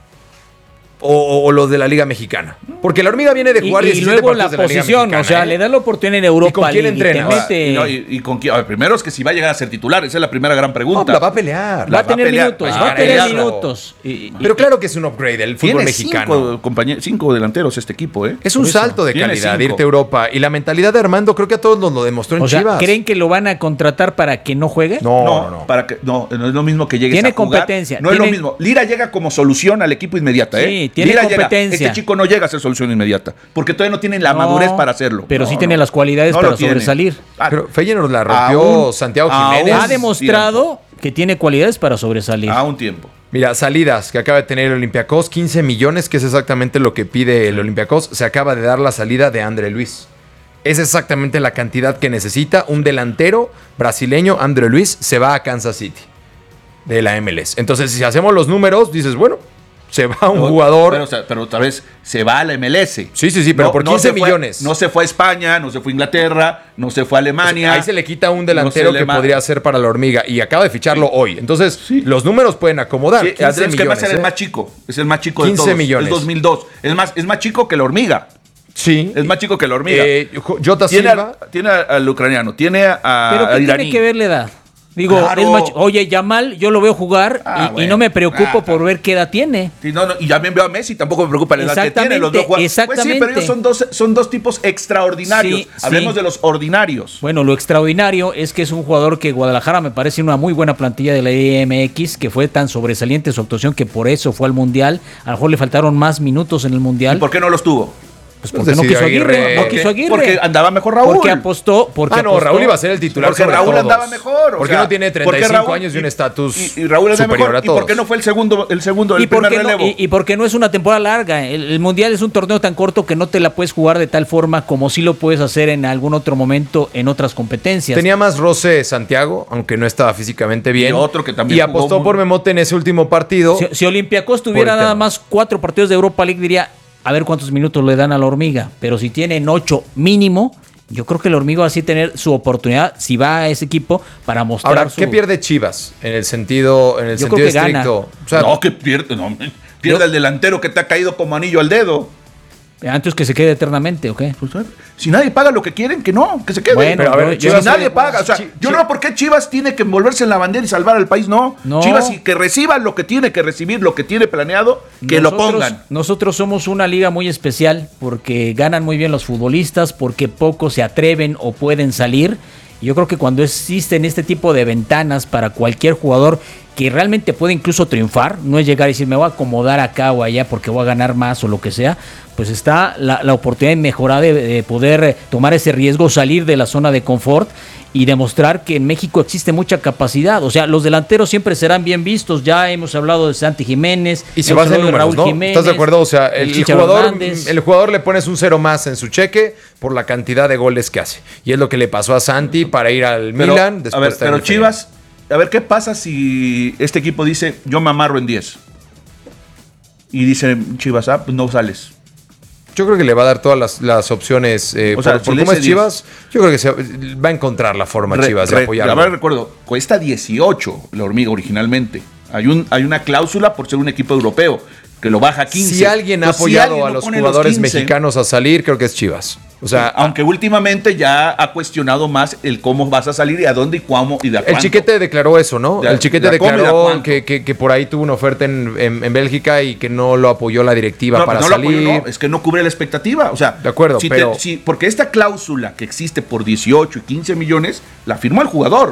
o, o, o los de la Liga Mexicana? Porque la hormiga viene de Y, jugar y diecisiete luego la partidos de la Liga posición, Mexicana, o sea, ¿eh? le da la oportunidad en Europa ¿Y con quién League y te entrenas? mete- Y, no, y, y con quién. A ver, primero es que si va a llegar a ser titular, esa es la primera gran pregunta. No, la va a pelear. va la a tener pelear, minutos, va va a a tener pelearlo. minutos. Y- y- Pero claro que es un upgrade el fútbol Tiene mexicano. cinco, compañe- cinco delanteros este equipo, ¿eh? Es un Por eso. salto de Tiene calidad cinco. irte a Europa. Y la mentalidad de Armando creo que a todos nos lo demostró en o sea, Chivas. ¿creen que lo van a contratar para que no juegue? No, No, no, no. Para que, no, no es lo mismo que llegues Tiene a jugar. competencia, No es tiene- lo mismo. Lira llega como solución al equipo inmediata, ¿eh? Sí, tiene Lira llega. competencia. Este chico no llega a ser solución inmediata. Porque todavía no tiene la No, madurez para hacerlo. Pero No, sí no. tiene las cualidades No para lo tiene. sobresalir. Ah, Pero Feyenoord la rompió Aún- Santiago aún- Jiménez. Ha demostrado que tiene cualidades para sobresalir. a un tiempo. Mira, salidas que acaba de tener el Olympiacos, quince millones, que es exactamente lo que pide el Olympiacos. Se acaba de dar la salida de André Luis. Es exactamente la cantidad que necesita un delantero brasileño. André Luis se va a Kansas City. de la M L S. Entonces, si hacemos los números, dices, bueno, se va un pero, jugador. Pero, o sea, pero otra vez se va a la M L S. Sí, sí, sí, pero no, por quince no millones. Fue, no se fue a España, no se fue a Inglaterra, no se fue a Alemania. Ahí se le quita un delantero no que ma- podría ser para la hormiga y acaba de ficharlo sí. hoy. Entonces, sí. los números pueden acomodar. Sí, quince Andrés, millones, que va a ser ¿eh? el más chico. Es el más chico de quince todos. millones. Es dos mil dos. Es más, es más chico que la hormiga. Sí. Es más chico que la hormiga. Eh, Jota tiene Silva. Al, tiene al ucraniano, tiene a, ¿Pero qué al tiene iraní. que ver la edad? Digo, Claro. es macho. Oye, Yamal, yo lo veo jugar Ah, y, bueno. y no me preocupo Ah, por ver qué edad tiene. Sí, no, no, y también veo a Messi, tampoco me preocupa la edad que tiene. Los dos jugadores. Exactamente. Pues sí, pero ellos son dos, son dos tipos extraordinarios. Sí, Hablemos sí. de los ordinarios. Bueno, lo extraordinario es que es un jugador que Guadalajara me parece una muy buena plantilla de la E M X, que fue tan sobresaliente su actuación que por eso fue al Mundial. A lo mejor le faltaron más minutos en el Mundial. ¿Y por qué no los tuvo? Pues porque no quiso Aguirre. No quiso Aguirre. Porque andaba mejor Raúl. Porque apostó. Porque ah, no, apostó. Raúl iba a ser el titular Porque sobre Raúl todos. andaba mejor. O ¿Por qué sea, no tiene treinta y cinco Raúl, años y un estatus y, y Raúl andaba superior mejor, a todos? ¿Y por qué no fue el segundo, el segundo, el ¿Y, por primer qué no, relevo? y, y porque no es una temporada larga. El, el Mundial es un torneo tan corto que no te la puedes jugar de tal forma como sí lo puedes hacer en algún otro momento en otras competencias. Tenía más roce Santiago, aunque no estaba físicamente bien. Y otro que también Y jugó apostó muy- por Memote en ese último partido. Si, si Olympiacos tuviera Por el nada tema. más cuatro partidos de Europa League, diría, a ver cuántos minutos le dan a la hormiga. Pero si tienen ocho mínimo, yo creo que la hormiga va a sí tener su oportunidad, si va a ese equipo, para mostrar Ahora, su... ¿qué pierde Chivas? En el sentido, en el Yo sentido creo que gana. estricto. O sea, no, que pierde, no, pierde Yo- el delantero que te ha caído como anillo al dedo. Antes que se quede eternamente, ¿o qué? Pues, si nadie paga lo que quieren, que no, que se quede. Bueno, pero a ver, si Chivas- nadie paga, o sea, Chi- yo Chi- no veo por qué Chivas tiene que envolverse en la bandera y salvar al país, no. No. Chivas, y que reciba lo que tiene que recibir, lo que tiene planeado, que lo Nosotros- pongan. Nosotros somos una liga muy especial porque ganan muy bien los futbolistas, porque pocos se atreven o pueden salir. Y yo creo que cuando existen este tipo de ventanas para cualquier jugador que realmente puede incluso triunfar, no es llegar y decir me voy a acomodar acá o allá porque voy a ganar más o lo que sea, pues está la, la oportunidad de mejorar, de, de poder eh, tomar ese riesgo, salir de la zona de confort y demostrar que en México existe mucha capacidad. O sea, los delanteros siempre serán bien vistos. Ya hemos hablado de Santi Jiménez, y se hemos basa en hablado de números, Raúl ¿no? Jiménez, ¿Estás de acuerdo? O sea, el, el el Chicharo jugador, Hernández. el jugador le pones un cero más en su cheque por la cantidad de goles que hace. Y es lo que le pasó a Santi para ir al Pero, Milan. Después a ver, está en pero el Feyenoord. Chivas, a ver, ¿qué pasa si este equipo dice, yo me amarro en diez? Y dice Chivas, ah, pues no sales. Yo creo que le va a dar todas las, las opciones. Eh, O sea, por si por le cómo dice es Chivas, yo creo que se, va a encontrar la forma Re- Chivas de re- apoyarlo. A ver, recuerdo, cuesta dieciocho la hormiga originalmente. Hay, un, hay una cláusula por ser un equipo europeo que lo baja a quince. Si alguien ha Pues, si apoyado alguien a no los pone jugadores quince, mexicanos a salir, creo que es Chivas. O sea, aunque últimamente ya ha cuestionado más el cómo vas a salir y a dónde y cómo y de a el cuánto. Chiquete declaró eso, ¿no? De- el Chiquete de a cómo y de a declaró cuánto. que, que, que por ahí tuvo una oferta en, en, en Bélgica y que no lo apoyó la directiva No, para no lo salir. apoyo, no, es que no cubre la expectativa. O sea, De acuerdo, si pero- te- si- porque esta cláusula que existe por dieciocho y quince millones la firmó el jugador.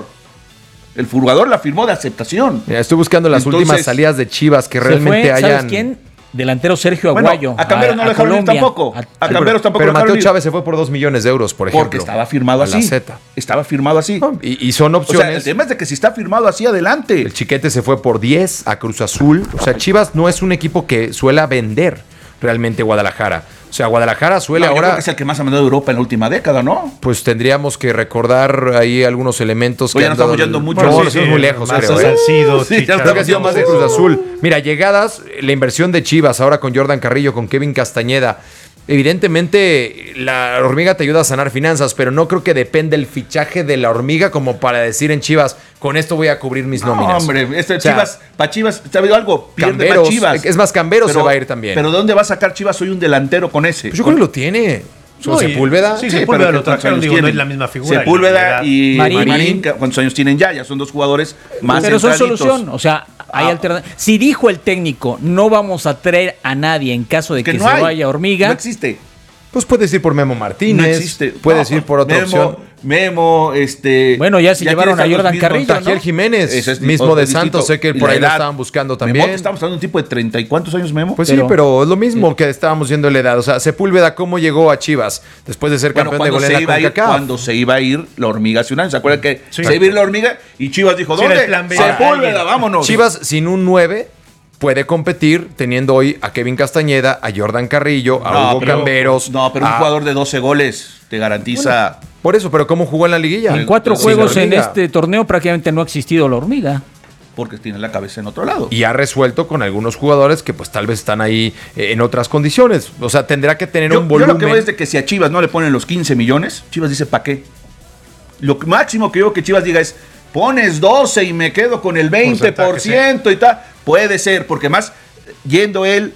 El jugador la firmó de aceptación. Mira, estoy buscando las Entonces, últimas salidas de Chivas que Se realmente fue, ¿sabes hayan. quién? Delantero Sergio Bueno, Aguayo. a Camberos no lo dejaron ir Colombia. tampoco. A- A Camberos tampoco Pero lo dejaron Mateo ir. Chávez se fue por dos millones de euros, por ejemplo. Porque estaba firmado a la así. Z. Estaba firmado así. Y, y son O sea, el opciones. tema es de que si está firmado así, adelante. El Chiquete se fue por diez a Cruz Azul. O sea, Chivas no es un equipo que suela vender realmente Guadalajara. O sea, Guadalajara suele No, yo creo ahora. que es el que más ha mandado a Europa en la última década, ¿no? Pues tendríamos que recordar ahí algunos elementos Oye, que no han dado- estamos yendo mucho. No, Sí, no estamos sí, muy lejos, más creo. a ¿eh? Salcido, Sí, ya Chicharito. Creo que ha sido más de Eso. Cruz Azul. Mira, llegadas, la inversión de Chivas ahora con Jordan Carrillo, con Kevin Castañeda. Evidentemente, la hormiga te ayuda a sanar finanzas, pero no creo que dependa el fichaje de la hormiga como para decir en Chivas, con esto voy a cubrir mis No, nóminas. hombre, este O sea, Chivas, para Chivas, ¿te ha habido algo? Pierde Camberos, más Chivas. es más, Camberos Pero- se va a ir también. Pero ¿dónde va a sacar Chivas hoy un delantero con ese? Pues yo creo que lo tiene. Con No, y- Sepúlveda. sí, Sí, Sepúlveda pero lo ¿cuántos trajeron, años digo, no tienen? es la misma figura. Sepúlveda y Marín. Marín, ¿qué- ¿cuántos años tienen ya? Ya son dos jugadores más Pero son centralitos. solución, o sea, hay Ah. alternativas. Si dijo el técnico, no vamos a traer a nadie en caso de que, Que no se hay. vaya Hormiga. No existe. Pues puedes ir por Memo Martínez. No existe. Puedes No, ir por otra Memo, opción. Memo, este. Bueno, ya se llevaron tienes a los Jordan mismos- Carrillo, ¿no? Tajiel Jiménez, Ese es mismo otro de distinto. Santos, sé que Y por la ahí lo edad. estaban buscando Memo, también. estamos hablando de un tipo de treinta y cuántos años, Memo. Pues Pero- sí, pero es lo mismo que estábamos viendo la edad. O sea, Sepúlveda, ¿cómo llegó a Chivas después de ser Bueno, campeón de cuando gol en se, la iba a ir, CONCACAF? cuando se iba a ir la hormiga hace un año. ¿Se acuerdan que Sí. se iba a ir la hormiga? Y Chivas dijo, Sí, era ¿dónde? el plan B. Sepúlveda, Alguien. vámonos. Chivas sin un nueve puede competir teniendo hoy a Kevin Castañeda, a Jordan Carrillo, a No, Hugo pero- Camberos. No, pero un a- jugador de doce goles te garantiza. Por eso, pero ¿cómo jugó en la liguilla? En cuatro Sin juegos la en hormiga. este torneo prácticamente no ha existido la hormiga. porque tiene la cabeza en otro lado. Y ha resuelto con algunos jugadores que pues tal vez están ahí eh, en otras condiciones. O sea, tendrá que tener yo, un volumen. Yo lo que veo es de que si a Chivas no le ponen los quince millones, Chivas dice, ¿para qué? Lo máximo que yo que Chivas diga es, pones doce y me quedo con el veinte por ciento y tal. Puede ser, porque más yendo él,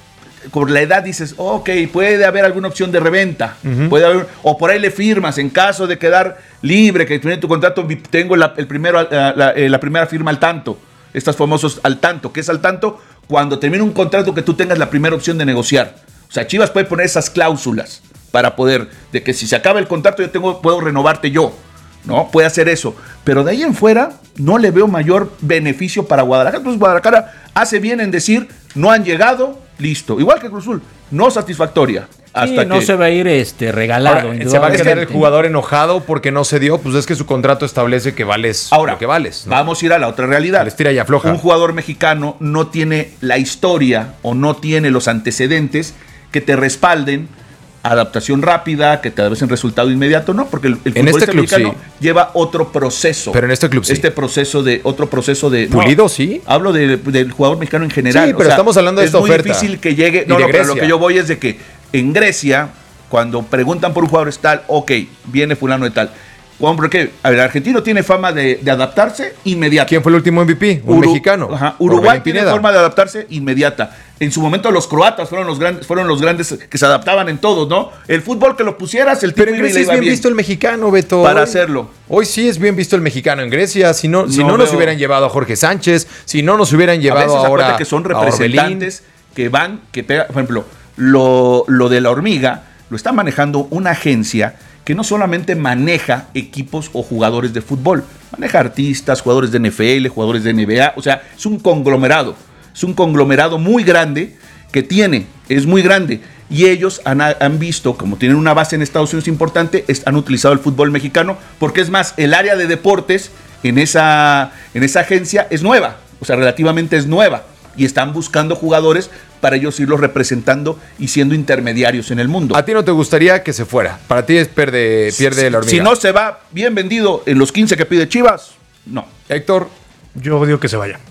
por la edad dices, ok, puede haber alguna opción de reventa. Uh-huh. Puede haber, o por ahí le firmas en caso de quedar libre, que tiene tu contrato, tengo la, el primero, la, la, la primera firma al tanto. Estos famosos al tanto. ¿Qué es al tanto? Cuando termina un contrato que tú tengas la primera opción de negociar. O sea, Chivas puede poner esas cláusulas para poder, de que si se acaba el contrato yo tengo, puedo renovarte yo. ¿No? Puede hacer eso. Pero de ahí en fuera no le veo mayor beneficio para Guadalajara. Entonces Guadalajara hace bien en decir, no han llegado, listo. Igual que Cruz Azul, no satisfactoria. Hasta sí, no que... se va a ir este, regalado. Ahora, se va a quedar el jugador enojado porque no se dio, pues es que su contrato establece que vales Ahora, lo que vales, ¿no? Vamos a ir a la otra realidad. Les tira y afloja. Un jugador mexicano no tiene la historia o no tiene los antecedentes que te respalden adaptación rápida, que te den resultado inmediato, no, porque el, el en futbolista este club mexicano sí. lleva otro proceso. Pero en este club sí. Este proceso de, otro proceso de... ¿Pulido no, sí? Hablo de, del jugador mexicano en general. Sí, pero o sea, estamos hablando de esta oferta. Es muy difícil que llegue... No, no, pero lo que yo voy es de que en Grecia, cuando preguntan por un jugador es tal, ok, viene fulano de tal. Porque a ver, el argentino tiene fama de, de adaptarse inmediata. ¿Quién fue el último M V P? Un Uru, mexicano. Ajá, Uruguay tiene forma de adaptarse inmediata. En su momento los croatas fueron los grandes, fueron los grandes que se adaptaban en todo, ¿no? El fútbol que lo pusieras, el tipo Pero en Grecia es bien, bien visto el mexicano, Beto. Para hacerlo. Hoy sí es bien visto el mexicano en Grecia. Si no, si no, no nos veo... hubieran llevado a Jorge Sánchez, si no nos hubieran llevado a veces ahora que son representantes que van, que pega, por ejemplo, lo, lo de la hormiga lo está manejando una agencia que no solamente maneja equipos o jugadores de fútbol, maneja artistas, jugadores de N F L, jugadores de N B A, o sea, es un conglomerado, es un conglomerado muy grande que tiene, es muy grande, y ellos han, han visto, como tienen una base en Estados Unidos importante, es, han utilizado el fútbol mexicano, porque es más, el área de deportes en esa, en esa agencia es nueva, o sea, relativamente es nueva, y están buscando jugadores para ellos irlos representando y siendo intermediarios en el mundo. ¿A ti no te gustaría que se fuera? Para ti es pierde, pierde si, la hormiga. Si no se va bien vendido en los quince que pide Chivas, no. Héctor. Yo digo que se vaya.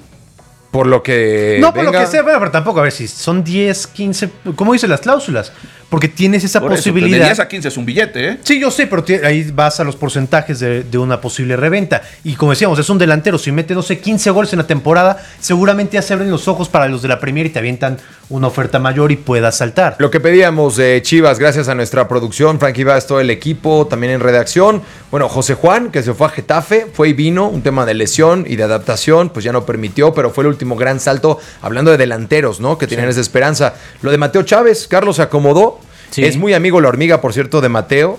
Por lo que No, por venga. lo que sea, pero tampoco, a ver si son diez, quince, ¿cómo dicen las cláusulas? Porque tienes esa por eso, posibilidad. De diez a quince es un billete, ¿eh? Sí, yo sé, pero ahí vas a los porcentajes de, de una posible reventa. Y como decíamos, es un delantero. Si mete, no sé, quince goles en la temporada, seguramente ya se abren los ojos para los de la Premier y te avientan una oferta mayor y puedas saltar. Lo que pedíamos de Chivas, gracias a nuestra producción, Frankie Vaz, todo el equipo, también en redacción. Bueno, José Juan, que se fue a Getafe, fue y vino, un tema de lesión y de adaptación, pues ya no permitió, pero fue el último gran salto, hablando de delanteros, ¿no? Que tenían sí. esa esperanza. Lo de Mateo Chávez, Carlos se acomodó. Sí. Es muy amigo la hormiga, por cierto, de Mateo.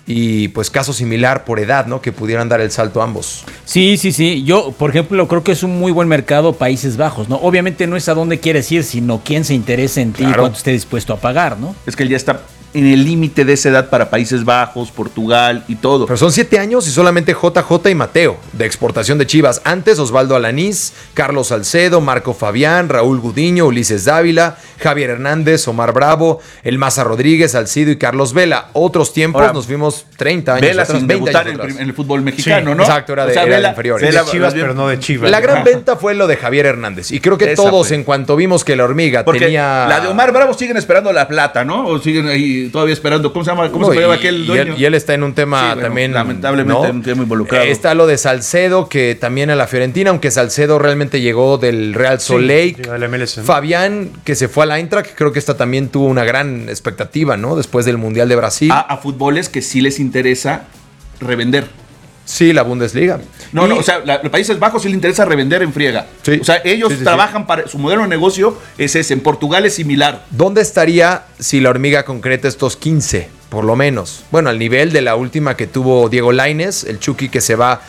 Y pues caso similar por edad, ¿no? Que pudieran dar el salto ambos. Sí, sí, sí. Yo, por ejemplo, creo que es un muy buen mercado Países Bajos, ¿no? Obviamente no es a dónde quieres ir, sino quién se interesa en ti claro. y cuánto esté dispuesto a pagar, ¿no? Es que él ya está en el límite de esa edad para Países Bajos, Portugal y todo. Pero son siete años y solamente J J y Mateo de exportación de Chivas. Antes Osvaldo Alanís, Carlos Salcedo, Marco Fabián, Raúl Gudiño, Ulises Dávila, Javier Hernández, Omar Bravo, El Maza Rodríguez, Salcido y Carlos Vela. Otros tiempos Ahora, nos fuimos treinta años Vela atrás, sin veinte debutar años en, atrás. en el fútbol mexicano, sí, ¿no? Exacto, era de, o sea, era Vela, de inferiores. Vela, de Chivas, pero no de Chivas. La gran venta fue lo de Javier Hernández. Y creo que Esa todos, fue. en cuanto vimos que la hormiga Porque tenía... la de Omar Bravo siguen esperando la plata, ¿no? O siguen ahí todavía esperando. ¿Cómo se llama? ¿Cómo No, se llama y, aquel y dueño? Él, y él está en un tema sí, bueno, también. Lamentablemente ¿no? en un tema involucrado. Eh, está lo de Salcedo, que también a la Fiorentina, aunque Salcedo realmente llegó del Real Salt Lake. Sí, del M L S. Fabián, que se fue a la Eintracht, creo que esta también tuvo una gran expectativa, ¿no? Después del Mundial de Brasil. A, a futboles que sí les interesa revender. Sí, la Bundesliga. No, y... no, o sea, la, los Países Bajos sí les interesa revender en friega. Sí. O sea, ellos sí, sí, trabajan sí. para... Su modelo de negocio es ese. En Portugal es similar. ¿Dónde estaría si la hormiga concreta estos quince? Por lo menos. Bueno, al nivel de la última que tuvo Diego Lainez, el Chucky que se va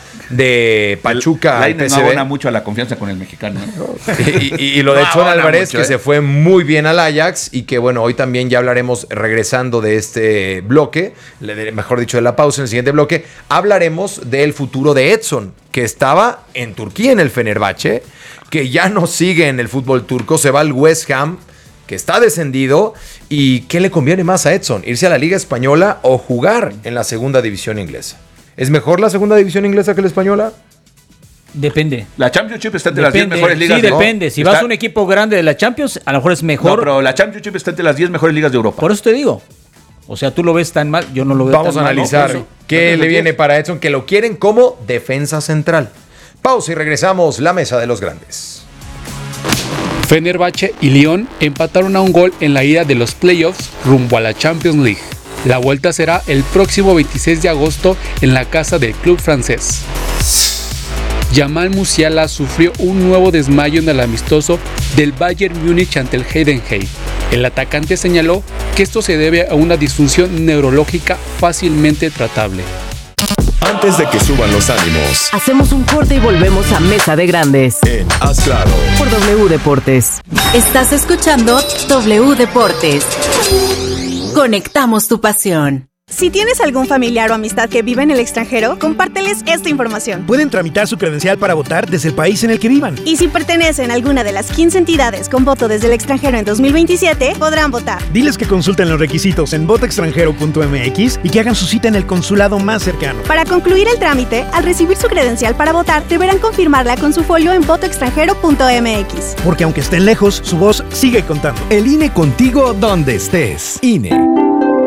de Pachuca al P S V. No abona mucho a la confianza con el mexicano. ¿eh? y, y, y lo de no, Chon Álvarez, mucho, que ¿eh? se fue muy bien al Ajax y que, bueno, hoy también ya hablaremos, regresando de este bloque, mejor dicho, de la pausa en el siguiente bloque, hablaremos del futuro de Edson, que estaba en Turquía en el Fenerbahce, que ya no sigue en el fútbol turco, se va al West Ham, que está descendido. ¿Y qué le conviene más a Edson? ¿Irse a la Liga Española o jugar en la segunda división inglesa? ¿Es mejor la segunda división inglesa que la española? Depende. La Championship está entre Depende. las diez mejores ligas. Sí, de depende. Si está... vas a un equipo grande de la Champions, a lo mejor es mejor. No, pero la Championship está entre las diez mejores ligas de Europa. Por eso te digo. O sea, tú lo ves tan mal, yo no lo veo Vamos tan a mal. analizar ¿no? Por eso. qué le viene para Edson, que lo quieren como defensa central. Pausa y regresamos, la mesa de los grandes. Fenerbahce y Lyon empataron a un gol en la ida de los playoffs rumbo a la Champions League. La vuelta será el próximo veintiséis de agosto en la casa del club francés. Jamal Musiala sufrió un nuevo desmayo en el amistoso del Bayern Múnich ante el Heidenheim. El atacante señaló que esto se debe a una disfunción neurológica fácilmente tratable. Antes de que suban los ánimos, hacemos un corte y volvemos a Mesa de Grandes. En Haz Claro. Por W Deportes. Estás escuchando W Deportes. Conectamos tu pasión. Si tienes algún familiar o amistad que vive en el extranjero, compárteles esta información. Pueden tramitar su credencial para votar desde el país en el que vivan. Y si pertenecen a alguna de las quince entidades con voto desde el extranjero en dos mil veintisiete, podrán votar. Diles que consulten los requisitos en voto extranjero punto m x y que hagan su cita en el consulado más cercano. Para concluir el trámite, al recibir su credencial para votar, deberán confirmarla con su folio en voto extranjero punto m x. Porque aunque estén lejos, su voz sigue contando. El I N E contigo donde estés. I N E.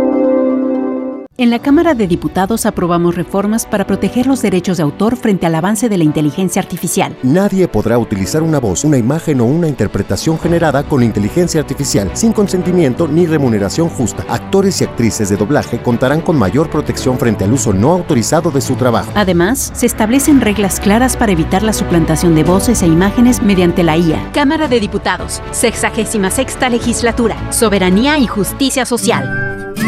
En la Cámara de Diputados aprobamos reformas para proteger los derechos de autor frente al avance de la inteligencia artificial. Nadie podrá utilizar una voz, una imagen o una interpretación generada con inteligencia artificial sin consentimiento ni remuneración justa. Actores y actrices de doblaje contarán con mayor protección frente al uso no autorizado de su trabajo. Además, se establecen reglas claras para evitar la suplantación de voces e imágenes mediante la I A. Cámara de Diputados, sexagésima sexta legislatura, Soberanía y Justicia Social.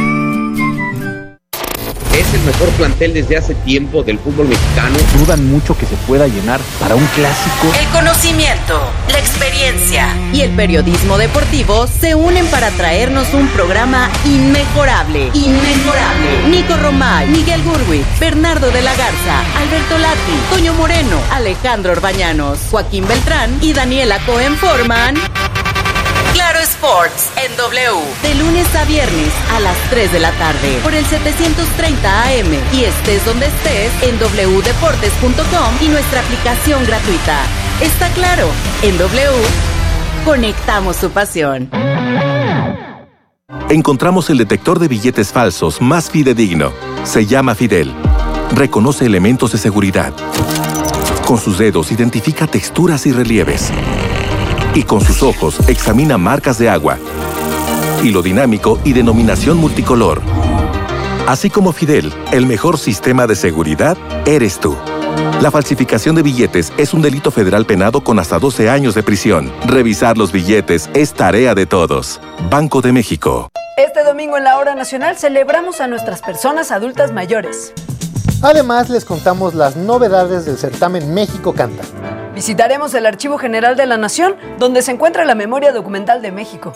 Es el mejor plantel desde hace tiempo del fútbol mexicano. Dudan mucho que se pueda llenar para un clásico. El conocimiento, la experiencia y el periodismo deportivo se unen para traernos un programa inmejorable. Inmejorable. Nico Romay, Miguel Gurwitz, Bernardo de la Garza, Alberto Lati, Toño Moreno, Alejandro Orbañanos, Joaquín Beltrán y Daniela Cohen forman Claro Sports en W, de lunes a viernes a las tres de la tarde por el setecientos treinta A M y estés donde estés en doble u deportes punto com y nuestra aplicación gratuita. Está claro, en W conectamos tu pasión. Encontramos el detector de billetes falsos más fidedigno. Se llama Fidel. Reconoce elementos de seguridad. Con sus dedos identifica texturas y relieves. Y con sus ojos examina marcas de agua, hilo dinámico y denominación multicolor. Así como Fidel, el mejor sistema de seguridad eres tú. La falsificación de billetes es un delito federal penado con hasta doce años de prisión. Revisar los billetes es tarea de todos. Banco de México. Este domingo en la Hora Nacional celebramos a nuestras personas adultas mayores. Además, les contamos las novedades del certamen México Canta. Visitaremos el Archivo General de la Nación, donde se encuentra la memoria documental de México.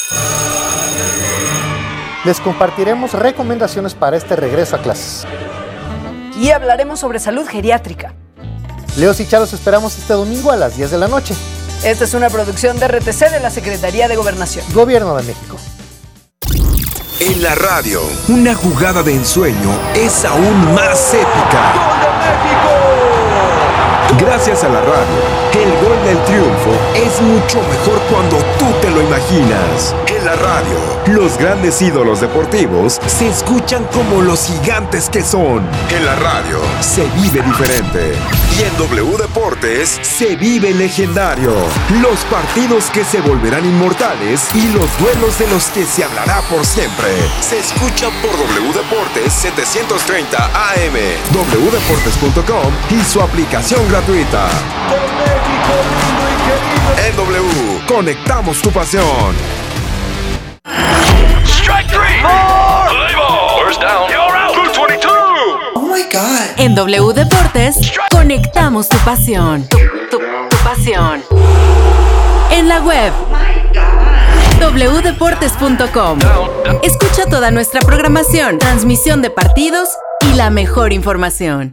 Les compartiremos recomendaciones para este regreso a clases. Y hablaremos sobre salud geriátrica. Leos y Charos esperamos este domingo a las diez de la noche. Esta es una producción de R T C de la Secretaría de Gobernación. Gobierno de México. En la radio, una jugada de ensueño es aún más épica. ¡Gol de México! Gracias a la radio, el gol del triunfo es mucho mejor cuando tú te lo imaginas. En la radio, los grandes ídolos deportivos se escuchan como los gigantes que son. En la radio, se vive diferente. Y en W Deportes, se vive legendario. Los partidos que se volverán inmortales y los duelos de los que se hablará por siempre. Se escucha por W Deportes setecientos treinta A M, doble u deportes punto com y su aplicación gratuita. Con México lindo y querido. En W, conectamos tu pasión. Strike three. Four. First down. You're out. two twenty-two. Oh my God. En W Deportes, conectamos tu pasión. Tu, tu, tu pasión. En la web. doble u deportes punto com. Escucha toda nuestra programación, transmisión de partidos y la mejor información.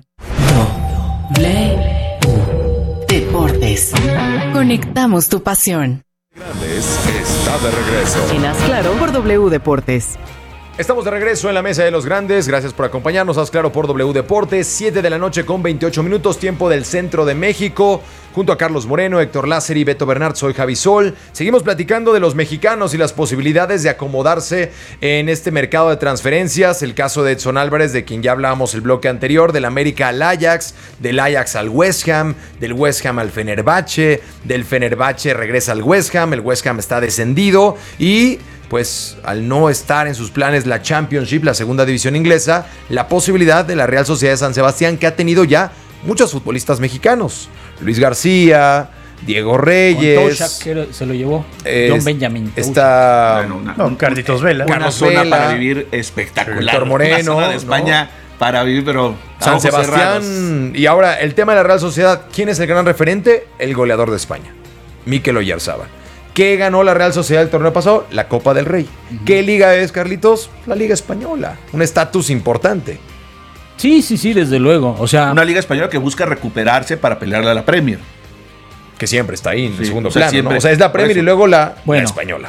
W Deportes. Conectamos tu pasión. Grandes está de regreso. En Haz Claro por W Deportes. Estamos de regreso en la Mesa de los Grandes. Gracias por acompañarnos. Haz claro por W Deportes. siete de la noche con veintiocho minutos, tiempo del centro de México. Junto a Carlos Moreno, Héctor Lázaro y Beto Bernard, soy Javi Sol. Seguimos platicando de los mexicanos y las posibilidades de acomodarse en este mercado de transferencias. El caso de Edson Álvarez, de quien ya hablábamos el bloque anterior, del América al Ajax, del Ajax al West Ham, del West Ham al Fenerbahce, del Fenerbahce regresa al West Ham, el West Ham está descendido y... pues al no estar en sus planes la Championship, la segunda división inglesa, la posibilidad de la Real Sociedad de San Sebastián, que ha tenido ya muchos futbolistas mexicanos. Luis García, Diego Reyes. Toshak se lo llevó. Eh, John Benjamin. Está Bueno, una, No, Carlitos Vela. Una Carlos zona Vela, para vivir espectacular. Héctor Moreno, Una zona de España ¿no? para vivir, pero a San ojos Sebastián. cerrados. Y ahora el tema de la Real Sociedad. ¿Quién es el gran referente? El goleador de España, Mikel Oyarzabal. ¿Qué ganó la Real Sociedad el torneo pasado? La Copa del Rey. Uh-huh. ¿Qué liga es, Carlitos? La Liga Española. Un estatus importante. Sí, sí, sí, desde luego. O sea, una liga española que busca recuperarse para pelearle a la Premier. Que siempre está ahí en Sí, el segundo o sea, plano, siempre. ¿no? O sea, es la Premier y luego la, Bueno. la española.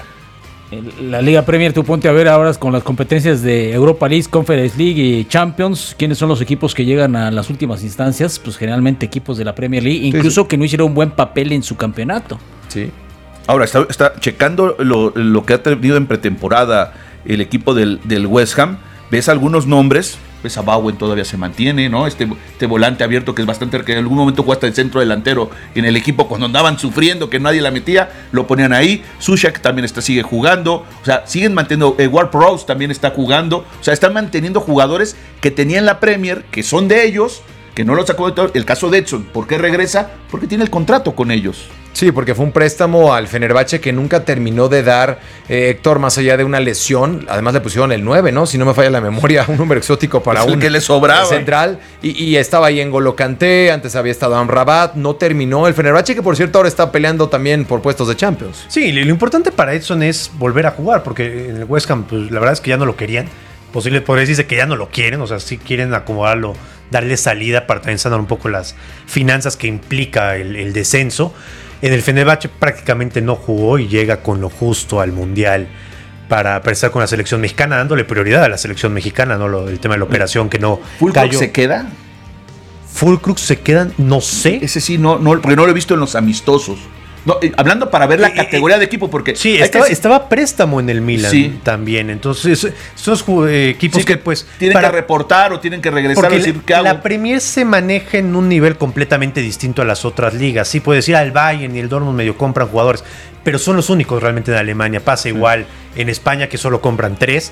el- la Liga Premier, tú ponte a ver ahora con las competencias de Europa League, Conference League y Champions, ¿quiénes son los equipos que llegan a las últimas instancias? Pues generalmente equipos de la Premier League, incluso sí. que no hicieron un buen papel en su campeonato. Sí. Ahora, está, está checando lo, lo que ha tenido en pretemporada el equipo del, del West Ham. Ves algunos nombres. Ves a Bowen todavía se mantiene, ¿no? Este, este volante abierto que es bastante... que en algún momento jugó hasta el centro delantero en el equipo cuando andaban sufriendo que nadie la metía. Lo ponían ahí. Sushak también está, sigue jugando. O sea, siguen manteniendo... Eh, Ward-Prowse también está jugando. O sea, están manteniendo jugadores que tenían la Premier, que son de ellos, que no los sacó de todo. El caso de Edson, ¿por qué regresa? Porque tiene el contrato con ellos. Sí, porque fue un préstamo al Fenerbahce que nunca terminó de dar, eh, Héctor, más allá de una lesión. Además le pusieron el nueve, ¿no? Si no me falla la memoria, un número exótico para Es el un que le sobraba. central. Y, y estaba ahí en N'Golo Kanté, antes había estado Amrabat, no terminó. El Fenerbahce, que por cierto ahora está peleando también por puestos de Champions. Sí, lo importante para Edson es volver a jugar, porque en el West Ham, pues la verdad es que ya no lo querían. Posible podría decirse que ya no lo quieren, o sea, sí quieren acomodarlo, darle salida para también sanar un poco las finanzas que implica el, el descenso. En el Fenerbahce prácticamente no jugó y llega con lo justo al Mundial para estar con la selección mexicana, dándole prioridad a la selección mexicana, ¿no? Lo, el tema de la operación que no ¿Fulcrook se queda? Fulcrook se quedan, no sé. Ese sí, no, no, porque no lo he visto en los amistosos. No, eh, hablando para ver la Eh, categoría de equipo, porque... Sí, hay estaba, que- estaba a préstamo en el Milan Sí. también. Entonces, esos eh, equipos Sí, que que pues... tienen para- que reportar o tienen que regresar a Porque decir la, qué hago. la Premier se maneja en un nivel completamente distinto a las otras ligas. Sí, puedes ir al Bayern y el Dortmund medio compran jugadores, pero son los únicos realmente en Alemania. Pasa igual en España, que solo compran tres.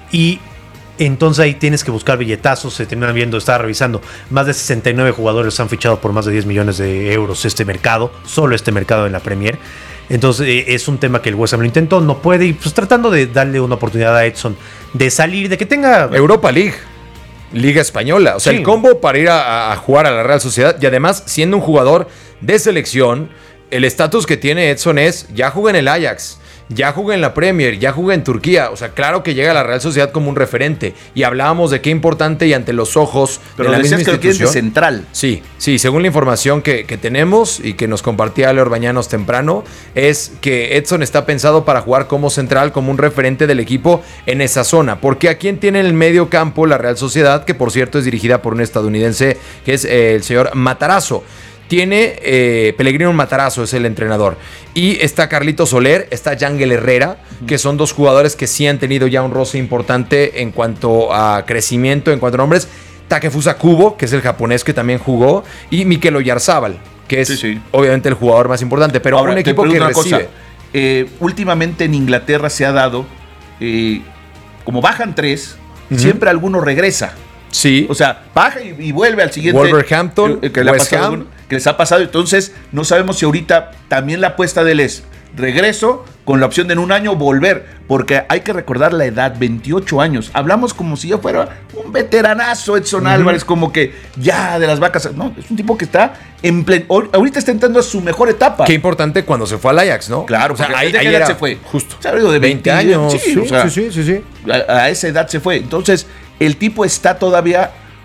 Y entonces ahí tienes que buscar billetazos. Se terminan viendo, estaba revisando, más de sesenta y nueve jugadores han fichado por más de diez millones de euros este mercado, solo este mercado en la Premier. Entonces eh, es un tema que el West Ham lo intentó, no puede, y pues tratando de darle una oportunidad a Edson de salir, de que tenga... Europa League, Liga Española. O sea, Sí. el combo para ir a, a jugar a la Real Sociedad. Y además, siendo un jugador de selección, el estatus que tiene Edson es, ya jugué en el Ajax, ya jugué en la Premier, ya jugué en Turquía. O sea, claro que llega a la Real Sociedad como un referente. Y hablábamos de qué importante y ante los ojos Pero de la decías misma que lo quieren de institución. central. Sí, sí, según la información que, que tenemos y que nos compartía Leo Bañanos temprano, es que Edson está pensado para jugar como central, como un referente del equipo en esa zona. Porque aquí tiene en el medio campo la Real Sociedad, que por cierto es dirigida por un estadounidense que es eh, el señor Matarazzo. Tiene eh, Pellegrino Matarazzo, es el entrenador. Y está Carlito Soler, está Yangel Herrera, uh-huh. que son dos jugadores que sí han tenido ya un roce importante en cuanto a crecimiento, en cuanto a nombres. Takefusa Kubo, que es el japonés que también jugó, y Mikel Oyarzabal, que es Sí, sí. obviamente el jugador más importante, pero Ahora, un te equipo que pregunto una recibe. cosa. Eh, últimamente en Inglaterra se ha dado, eh, como bajan tres, Ujú. siempre alguno regresa. Sí. O sea, baja y, y vuelve al siguiente. Wolverhampton, eh, que le ha West pasado Ham. alguno, que les ha pasado. Entonces, no sabemos si ahorita también la apuesta de él es regreso con la opción de en un año volver, porque hay que recordar la edad, veintiocho años. Hablamos como si yo fuera un veteranazo, Edson Ujú. Álvarez, como que ya de las vacas. No, es un tipo que está en plen, ahorita está entrando a su mejor etapa. Qué importante cuando se fue al Ajax, ¿no? Claro, o sea, porque ahí, ¿desde qué ahí edad era se fue? Justo. Se ha habido de veinte veinte años. Sí, Sí, o sea, sí, sí, sí, sí. A, a esa edad se fue. Entonces, el tipo está todavía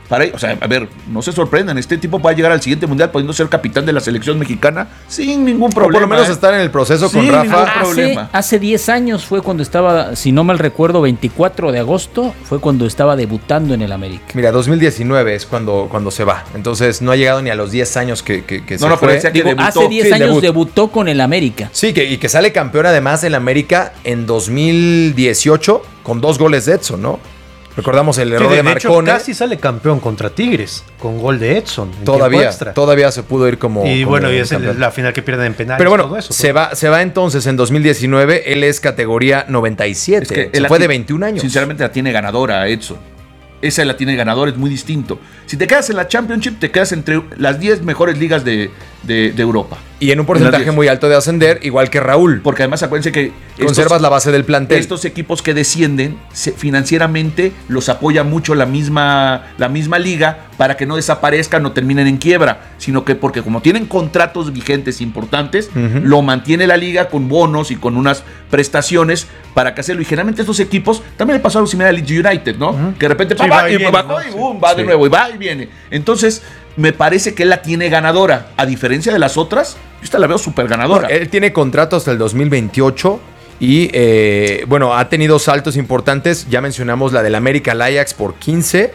Para, o sea, a ver, no se sorprendan, este tipo va a llegar al siguiente mundial pudiendo ser capitán de la selección mexicana sin ningún problema. O por lo menos ¿eh? estar en el proceso sin con Rafa. Hace, hace diez años fue cuando estaba, si no mal recuerdo, veinticuatro de agosto, fue cuando estaba debutando en el América. Mira, dos mil diecinueve es cuando, cuando se va. Entonces no ha llegado ni a los diez años que, que, que no, se no, fue. Pero que Digo, debutó. hace diez Sí, años debut. debutó con el América. Sí, que, y que sale campeón además en la América en dos mil dieciocho con dos goles de Edson, ¿no? Recordamos el error Sí, de, de hecho, Marcone. casi sale campeón contra Tigres con gol de Edson. En Todavía, tiempo extra. todavía se pudo ir como. Y como bueno, y es el- campeón. la final que pierden en penales. Pero bueno, todo eso, se, todo. va, se va entonces en dos mil diecinueve. Él es categoría noventa y siete. Es que se él la fue de tiene- veintiún años. Sinceramente la tiene ganadora Edson. Esa la tiene ganadora, es muy distinto. Si te quedas en la Championship, te quedas entre las diez mejores ligas de, de, de Europa. Y en un porcentaje muy alto de ascender, igual que Raúl. Porque además acuérdense que Conservas la base del plantel. Estos equipos que descienden, se- financieramente los apoya mucho la misma, la misma liga para que no desaparezcan o terminen en quiebra, sino que porque como tienen contratos vigentes importantes, Ujú. lo mantiene la liga con bonos y con unas prestaciones para que hacerlo. Y generalmente estos equipos, también le pasó algo similar al Leeds United, ¿no? Que de repente Sí, pa, va va, y y viene, bajó ¿no? y boom, va de Sí. nuevo y va y viene. Entonces, me parece que él la tiene ganadora. A diferencia de las otras, yo esta la veo súper ganadora. Él tiene contrato hasta el dos mil veintiocho y, eh, bueno, ha tenido saltos importantes. Ya mencionamos la del América al Ajax por quince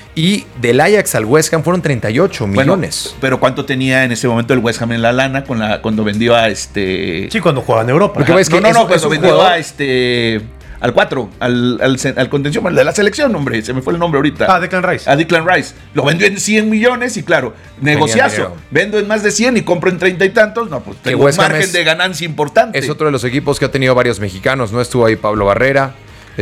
y del Ajax al West Ham fueron treinta y ocho Bueno, millones. pero ¿cuánto tenía en ese momento el West Ham en la lana con la, cuando vendió a este... Sí, cuando juega en Europa. Lo que ves no, que no, es- no, es cuando un vendió jugador- a este... Al cuatro, al, al, al contención, al de la selección, hombre, se me fue el nombre ahorita. Ah, Declan Rice. A Declan Rice. Lo vendió en cien millones y claro, negociazo. dinero. Vendo en más de cien y compro en treinta y tantos. No, pues Que tengo un West Ham margen es- de ganancia importante. Es otro de los equipos que ha tenido varios mexicanos, ¿no? Estuvo ahí Pablo Barrera,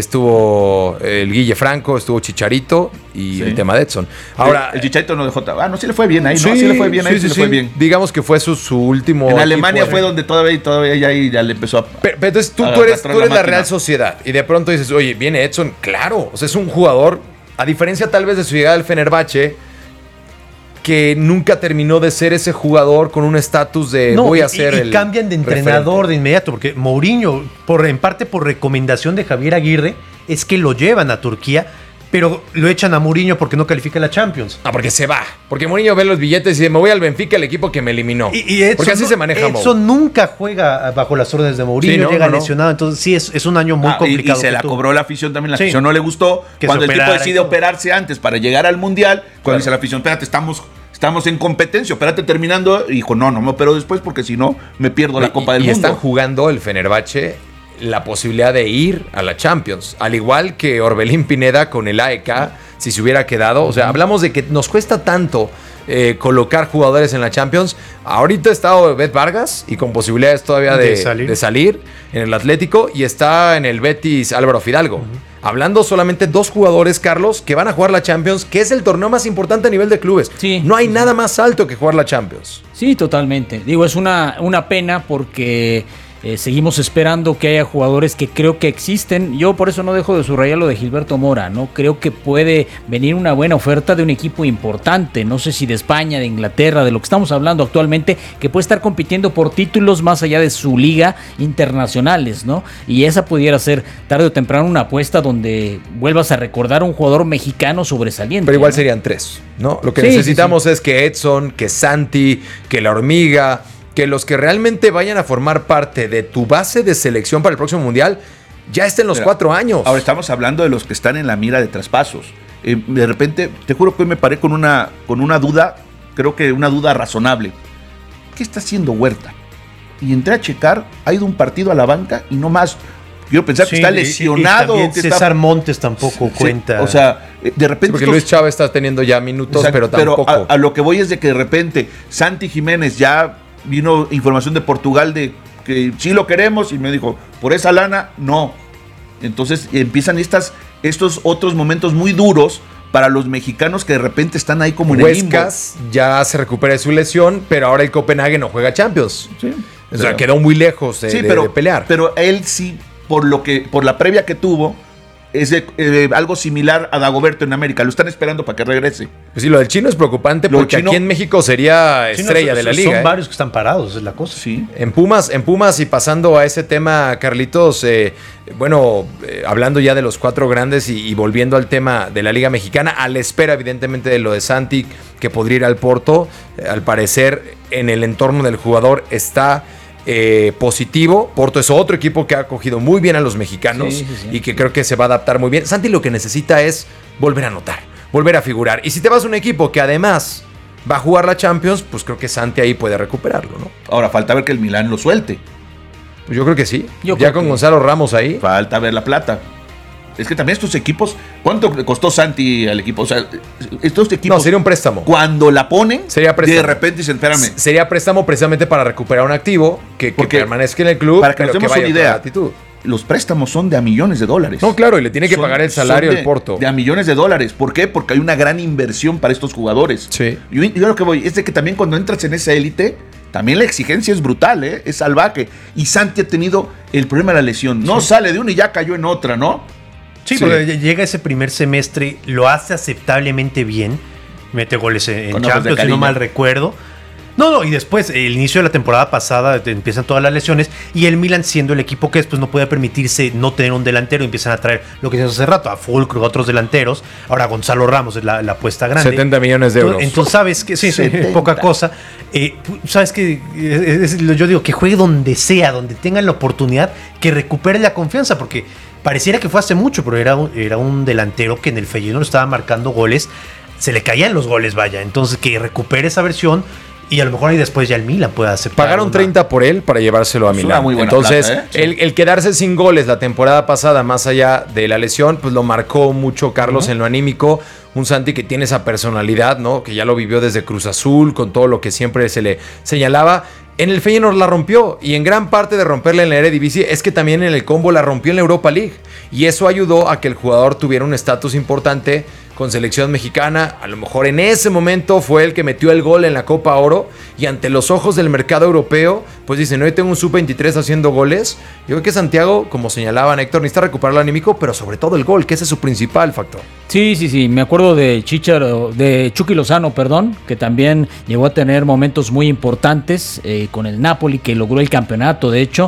estuvo el Guille Franco, estuvo Chicharito y Sí. el tema de Edson. Ahora, el, el Chicharito no dejó. Ah, no, sí le fue bien ahí, ¿no? Sí le fue bien ahí, sí, le fue bien. Digamos que fue su, su último. En Alemania equipo, fue ¿eh? donde todavía, todavía ya, ya le empezó a. Pero, pero entonces tú, a tú eres, arrastrar tú eres la la máquina. Real Sociedad y de pronto dices, oye, viene Edson. Claro, o sea, es un jugador, a diferencia tal vez de su llegada al Fenerbahce, que nunca terminó de ser ese jugador con un estatus de No, voy y- a ser y, el cambian de entrenador de inmediato, porque Mourinho, por, en parte por recomendación de Javier Aguirre, es que lo llevan a Turquía, pero lo echan a Mourinho porque no califica la Champions. Ah, porque se va. Porque Mourinho ve los billetes y dice, me voy al Benfica, el equipo que me eliminó. Y, y Edson, porque así no- se maneja Mou. Edson nunca juega bajo las órdenes de Mourinho, Sí, no, llega no, no. lesionado, entonces sí, es, es un año muy Ah, y- complicado. Y, se que la tuvo. cobró la afición también. La Sí. afición no le gustó. Que Cuando se el tipo operara y decide todo. operarse antes para llegar al mundial, cuando dice la afición, espérate, estamos, estamos en competencia, espérate terminando. Y dijo, no, no me opero después porque si no, me pierdo la Copa del y Mundo. están jugando el Fenerbahce la posibilidad de ir a la Champions. Al igual que Orbelín Pineda con el A E K, si se hubiera quedado. O sea, hablamos de que nos cuesta tanto eh, colocar jugadores en la Champions. Ahorita está Obed Vargas y con posibilidades todavía de, De salir. de salir en el Atlético. Y está en el Betis Álvaro Fidalgo. Hablando solamente dos jugadores, Carlos, que van a jugar la Champions, que es el torneo más importante a nivel de clubes. Sí. No hay nada más alto que jugar la Champions. Sí, totalmente. Digo, es una, una pena porque eh, seguimos esperando que haya jugadores que creo que existen. Yo por eso no dejo de subrayar lo de Gilberto Mora, ¿no? Creo que puede venir una buena oferta de un equipo importante, no sé si de España, de Inglaterra, de lo que estamos hablando actualmente, que puede estar compitiendo por títulos más allá de su liga internacionales, ¿no? Y esa pudiera ser tarde o temprano una apuesta donde vuelvas a recordar a un jugador mexicano sobresaliente. Pero igual ¿no? serían tres, ¿no? Lo que Sí, necesitamos es que Edson, que Santi, que La Hormiga, que los que realmente vayan a formar parte de tu base de selección para el próximo Mundial ya estén los Mira, cuatro años. Ahora estamos hablando de los que están en la mira de traspasos. Eh, de repente, te juro que hoy me paré con una, con una duda, creo que una duda razonable. ¿Qué está haciendo Huerta? Y entré a checar, ha ido un partido a la banca y no más. Quiero pensar Sí, que está y- y- lesionado. y también que César está, Montes tampoco Sí, cuenta. O sea, eh, de repente. Sí, porque estos- Luis Chávez está teniendo ya minutos, Exacto, pero tampoco. a, a lo que voy es de que de repente Santi Jiménez ya vino información de Portugal de que sí lo queremos y me dijo, por esa lana, no. Entonces empiezan estas, estos otros momentos muy duros para los mexicanos que de repente están ahí como en el limbo. Huescas ya se recupera de su lesión, pero ahora el Copenhague no juega Champions. Sí, o sea, pero- quedó muy lejos de, Sí, de- pero, de pelear. pero él sí, por lo que, por la previa que tuvo, es de, eh, algo similar a Dagoberto en América. Lo están esperando para que regrese. Pues sí, lo del Chino es preocupante Lo porque Chino- aquí en México sería Sí, no, estrella son- de la son liga. ¿eh? varios que están parados, es la cosa. Sí. En Pumas, en Pumas y pasando a ese tema, Carlitos, eh, bueno, eh, hablando ya de los cuatro grandes y, y volviendo al tema de la Liga Mexicana, a la espera evidentemente de lo de Santi, que podría ir al Porto, eh, al parecer en el entorno del jugador está eh, positivo. Porto es otro equipo que ha acogido muy bien a los mexicanos Sí, sí, sí. y que creo que se va a adaptar muy bien. Santi lo que necesita es volver a anotar, volver a figurar. Y si te vas a un equipo que además va a jugar la Champions, pues creo que Santi ahí puede recuperarlo, ¿no? Ahora falta ver que el Milán lo suelte. Pues yo creo que sí. Yo ya creo con que- Gonzalo Ramos ahí. Falta ver la plata. Es que también estos equipos, ¿cuánto le costó Santi al equipo? O sea, estos equipos, No, sería un préstamo. cuando la ponen, Sería préstamo. de repente dicen, espérame, S- Sería préstamo precisamente para recuperar un activo que, que Porque- permanezca en el club, para que nos pero demos vaya una con idea, latitud. los préstamos son de a millones de dólares. No, claro, y le tiene que Son- pagar el salario son de- del Porto. De a millones de dólares. ¿Por qué? Porque hay una gran inversión para estos jugadores. Sí. Yo, yo lo que voy es de que también cuando entras en esa élite, también la exigencia es brutal, ¿eh? Es salvaje. Y Santi ha tenido el problema de la lesión. No sale de una y ya cayó en otra, ¿no? Sí, Sí. porque llega ese primer semestre, lo hace aceptablemente bien. Mete goles en, en Con ojos de Champions, si cariño. no mal recuerdo. No, no, y después, el inicio de la temporada pasada, te empiezan todas las lesiones. Y el Milan, siendo el equipo que es, pues no puede permitirse no tener un delantero. Empiezan a traer lo que decías hace rato, a Fulcro, a otros delanteros. Ahora Gonzalo Ramos es la, la apuesta grande. setenta millones de euros. Entonces, entonces, sabes que sí, sí, setenta. poca cosa. Eh, sabes que es- es- yo digo que juegue donde sea, donde tengan la oportunidad, que recupere la confianza, porque pareciera que fue hace mucho, pero era un, era un delantero que en el Feyenoord estaba marcando goles, se le caían los goles, vaya. Entonces que recupere esa versión y a lo mejor ahí después ya el Milan pueda aceptar. Pagaron una- treinta por él para llevárselo a Es una Milán. muy buena Entonces, plata, ¿eh? Sí. el, el quedarse sin goles la temporada pasada, más allá de la lesión, pues lo marcó mucho Carlos en lo anímico. Un Santi que tiene esa personalidad, ¿no? Que ya lo vivió desde Cruz Azul, con todo lo que siempre se le señalaba. En el Feyenoord la rompió, y en gran parte de romperla en la Eredivisie es que también en el combo la rompió en la Europa League. Y eso ayudó a que el jugador tuviera un estatus importante con selección mexicana. A lo mejor en ese momento fue el que metió el gol en la Copa Oro, y ante los ojos del mercado europeo, pues dicen, hoy tengo un sub veintitrés haciendo goles. Yo creo que Santiago, como señalaba Héctor, necesita recuperar lo anímico, pero sobre todo el gol, que ese es su principal factor. Sí, sí, sí. Me acuerdo de Chicharo, de Chucky Lozano, perdón, que también llegó a tener momentos muy importantes eh, con el Napoli, que logró el campeonato, de hecho.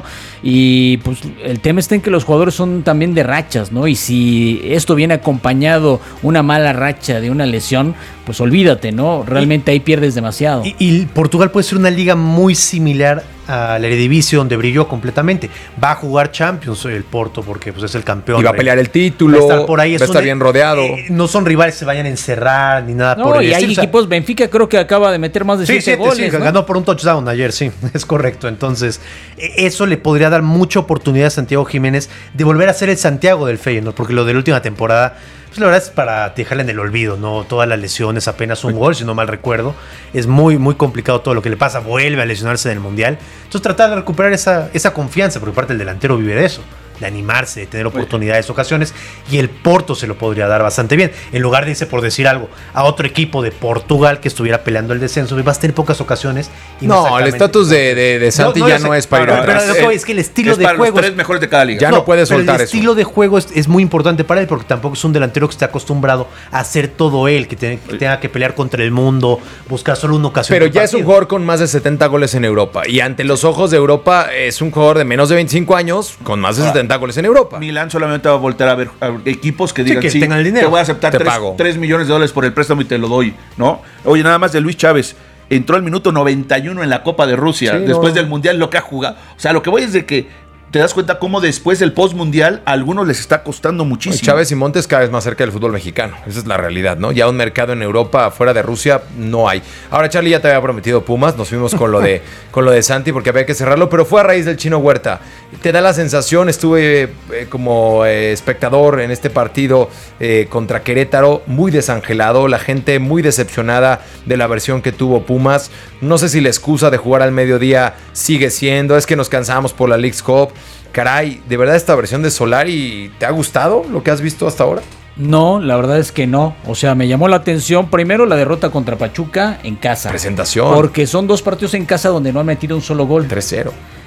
Y pues el tema está en que los jugadores son también de rachas, ¿no? Y si esto viene acompañado una mala racha de una lesión, pues olvídate, ¿no? Realmente ahí pierdes demasiado. Y, y Portugal puede ser una liga muy similar a la Eredivisie, donde brilló completamente. Va a jugar Champions el Porto, porque pues, es el campeón. Y va a pelear el título, Va a estar por ahí. va es a estar un- bien rodeado. eh, no son rivales que se vayan a encerrar ni nada No, por el y hay estilo. O sea, equipos, Benfica creo que acaba de meter más de Sí, siete siete, goles, sí, ¿no? ganó por un touchdown ayer, sí, es correcto. Entonces, e- eso le podría dar mucha oportunidad a Santiago Jiménez de volver a ser el Santiago del Feyenoord, porque lo de la última temporada, pues la verdad es para dejarle en el olvido, ¿no? Todas las lesiones, apenas un gol, si no mal recuerdo. Es muy, muy complicado todo lo que le pasa, vuelve a lesionarse en el Mundial. Entonces, tratar de recuperar esa, esa confianza, porque parte del delantero vive de eso, de animarse, de tener oportunidades, ocasiones, y el Porto se lo podría dar bastante bien. En lugar de irse, por decir algo, a otro equipo de Portugal que estuviera peleando el descenso, va a tener pocas ocasiones. Y No, el exactamente- estatus de, de, de Santi No, no, ya yo sé, no es para ir pero- pero atrás. lo que voy es que el estilo es de para juego los tres mejores de cada liga. Ya no puede pero soltar el eso. estilo de juego es, es muy importante para él, porque tampoco es un delantero que esté acostumbrado a hacer todo él, que, te- que tenga que pelear contra el mundo, buscar solo una ocasión. Pero por ya es un partido. jugador con más de setenta goles en Europa. Y ante los ojos de Europa es un jugador de menos de veinticinco años con más de Ahora, setenta goles en Europa. Milán solamente va a volver a ver a ver equipos que Sí, digan, que sí, tengan el dinero. te voy a aceptar Te tres, pago. tres millones de dólares por el préstamo y te lo doy, ¿no? Oye, nada más de Luis Chávez. Entró al minuto noventa y uno en la Copa de Rusia, Sí, después no. del Mundial, lo que ha jugado. O sea, lo que voy es de que te das cuenta cómo después del post-mundial a algunos les está costando muchísimo. Chávez y Montes cada vez más cerca del fútbol mexicano. Esa es la realidad, ¿no? Ya un mercado en Europa fuera de Rusia no hay. Ahora, Charlie, ya te había prometido Pumas. Nos fuimos con lo de, con lo de Santi porque había que cerrarlo, pero fue a raíz del Chino Huerta. Te da la sensación, estuve eh, como eh, espectador en este partido eh, contra Querétaro, muy desangelado, la gente muy decepcionada de la versión que tuvo Pumas. No sé si la excusa de jugar al mediodía sigue siendo, es que nos cansamos por la Leagues Cup. Caray, ¿de verdad esta versión de Solari te ha gustado lo que has visto hasta ahora? No, la verdad es que no. O sea, me llamó la atención primero la derrota contra Pachuca en casa. Presentación. Porque son dos partidos en casa donde no han metido un solo gol. tres cero.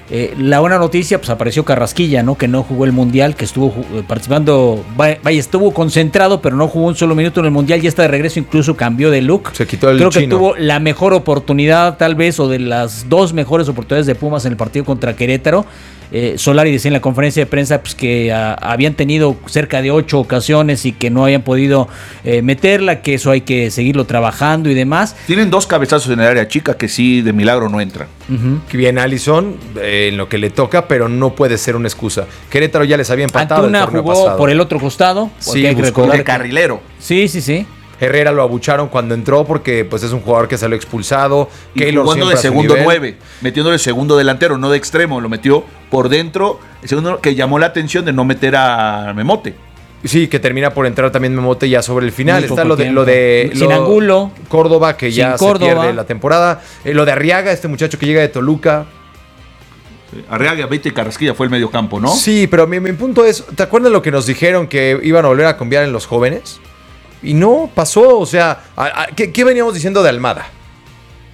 Eh, la buena noticia, pues apareció Carrasquilla, ¿no? Que no jugó el Mundial, que estuvo uh, participando, vaya, estuvo concentrado, pero no jugó un solo minuto en el Mundial, ya está de regreso, incluso cambió de look. Se quitó el Creo chino. que tuvo la mejor oportunidad, tal vez, o de las dos mejores oportunidades de Pumas en el partido contra Querétaro. Eh, Solari decía en la conferencia de prensa pues, que a, habían tenido cerca de ocho ocasiones y que no habían podido eh, meterla, que eso hay que seguirlo trabajando y demás. Tienen dos cabezazos en el área chica que sí, de milagro no entran. Uh-huh. Que bien Alisson eh, en lo que le toca, pero no puede ser una excusa. Querétaro ya les había empatado. Antuna el torneo jugó pasado. por el otro costado. Sí, hay que buscó recordar de carrilero. Sí, sí, sí. Herrera lo abucharon cuando entró porque pues es un jugador que salió expulsado. Y Keylor jugando de segundo nueve, metiéndole segundo delantero, no de extremo, lo metió por dentro. El segundo que llamó la atención de no meter a Memote. Sí, que termina por entrar también Memote ya sobre el final. Muy Está poco lo de, tiempo. lo de Sin lo- Angulo. Córdoba, que ya Sin se Córdoba. pierde la temporada. Eh, lo de Arriaga, este muchacho que llega de Toluca. Arriaga, Beite y Carrasquilla fue el medio campo, ¿no? Sí, pero mi, mi punto es, ¿te acuerdas lo que nos dijeron que iban a volver a cambiar en los jóvenes? Y no pasó, o sea, a- a- ¿qué, qué veníamos diciendo de Almada?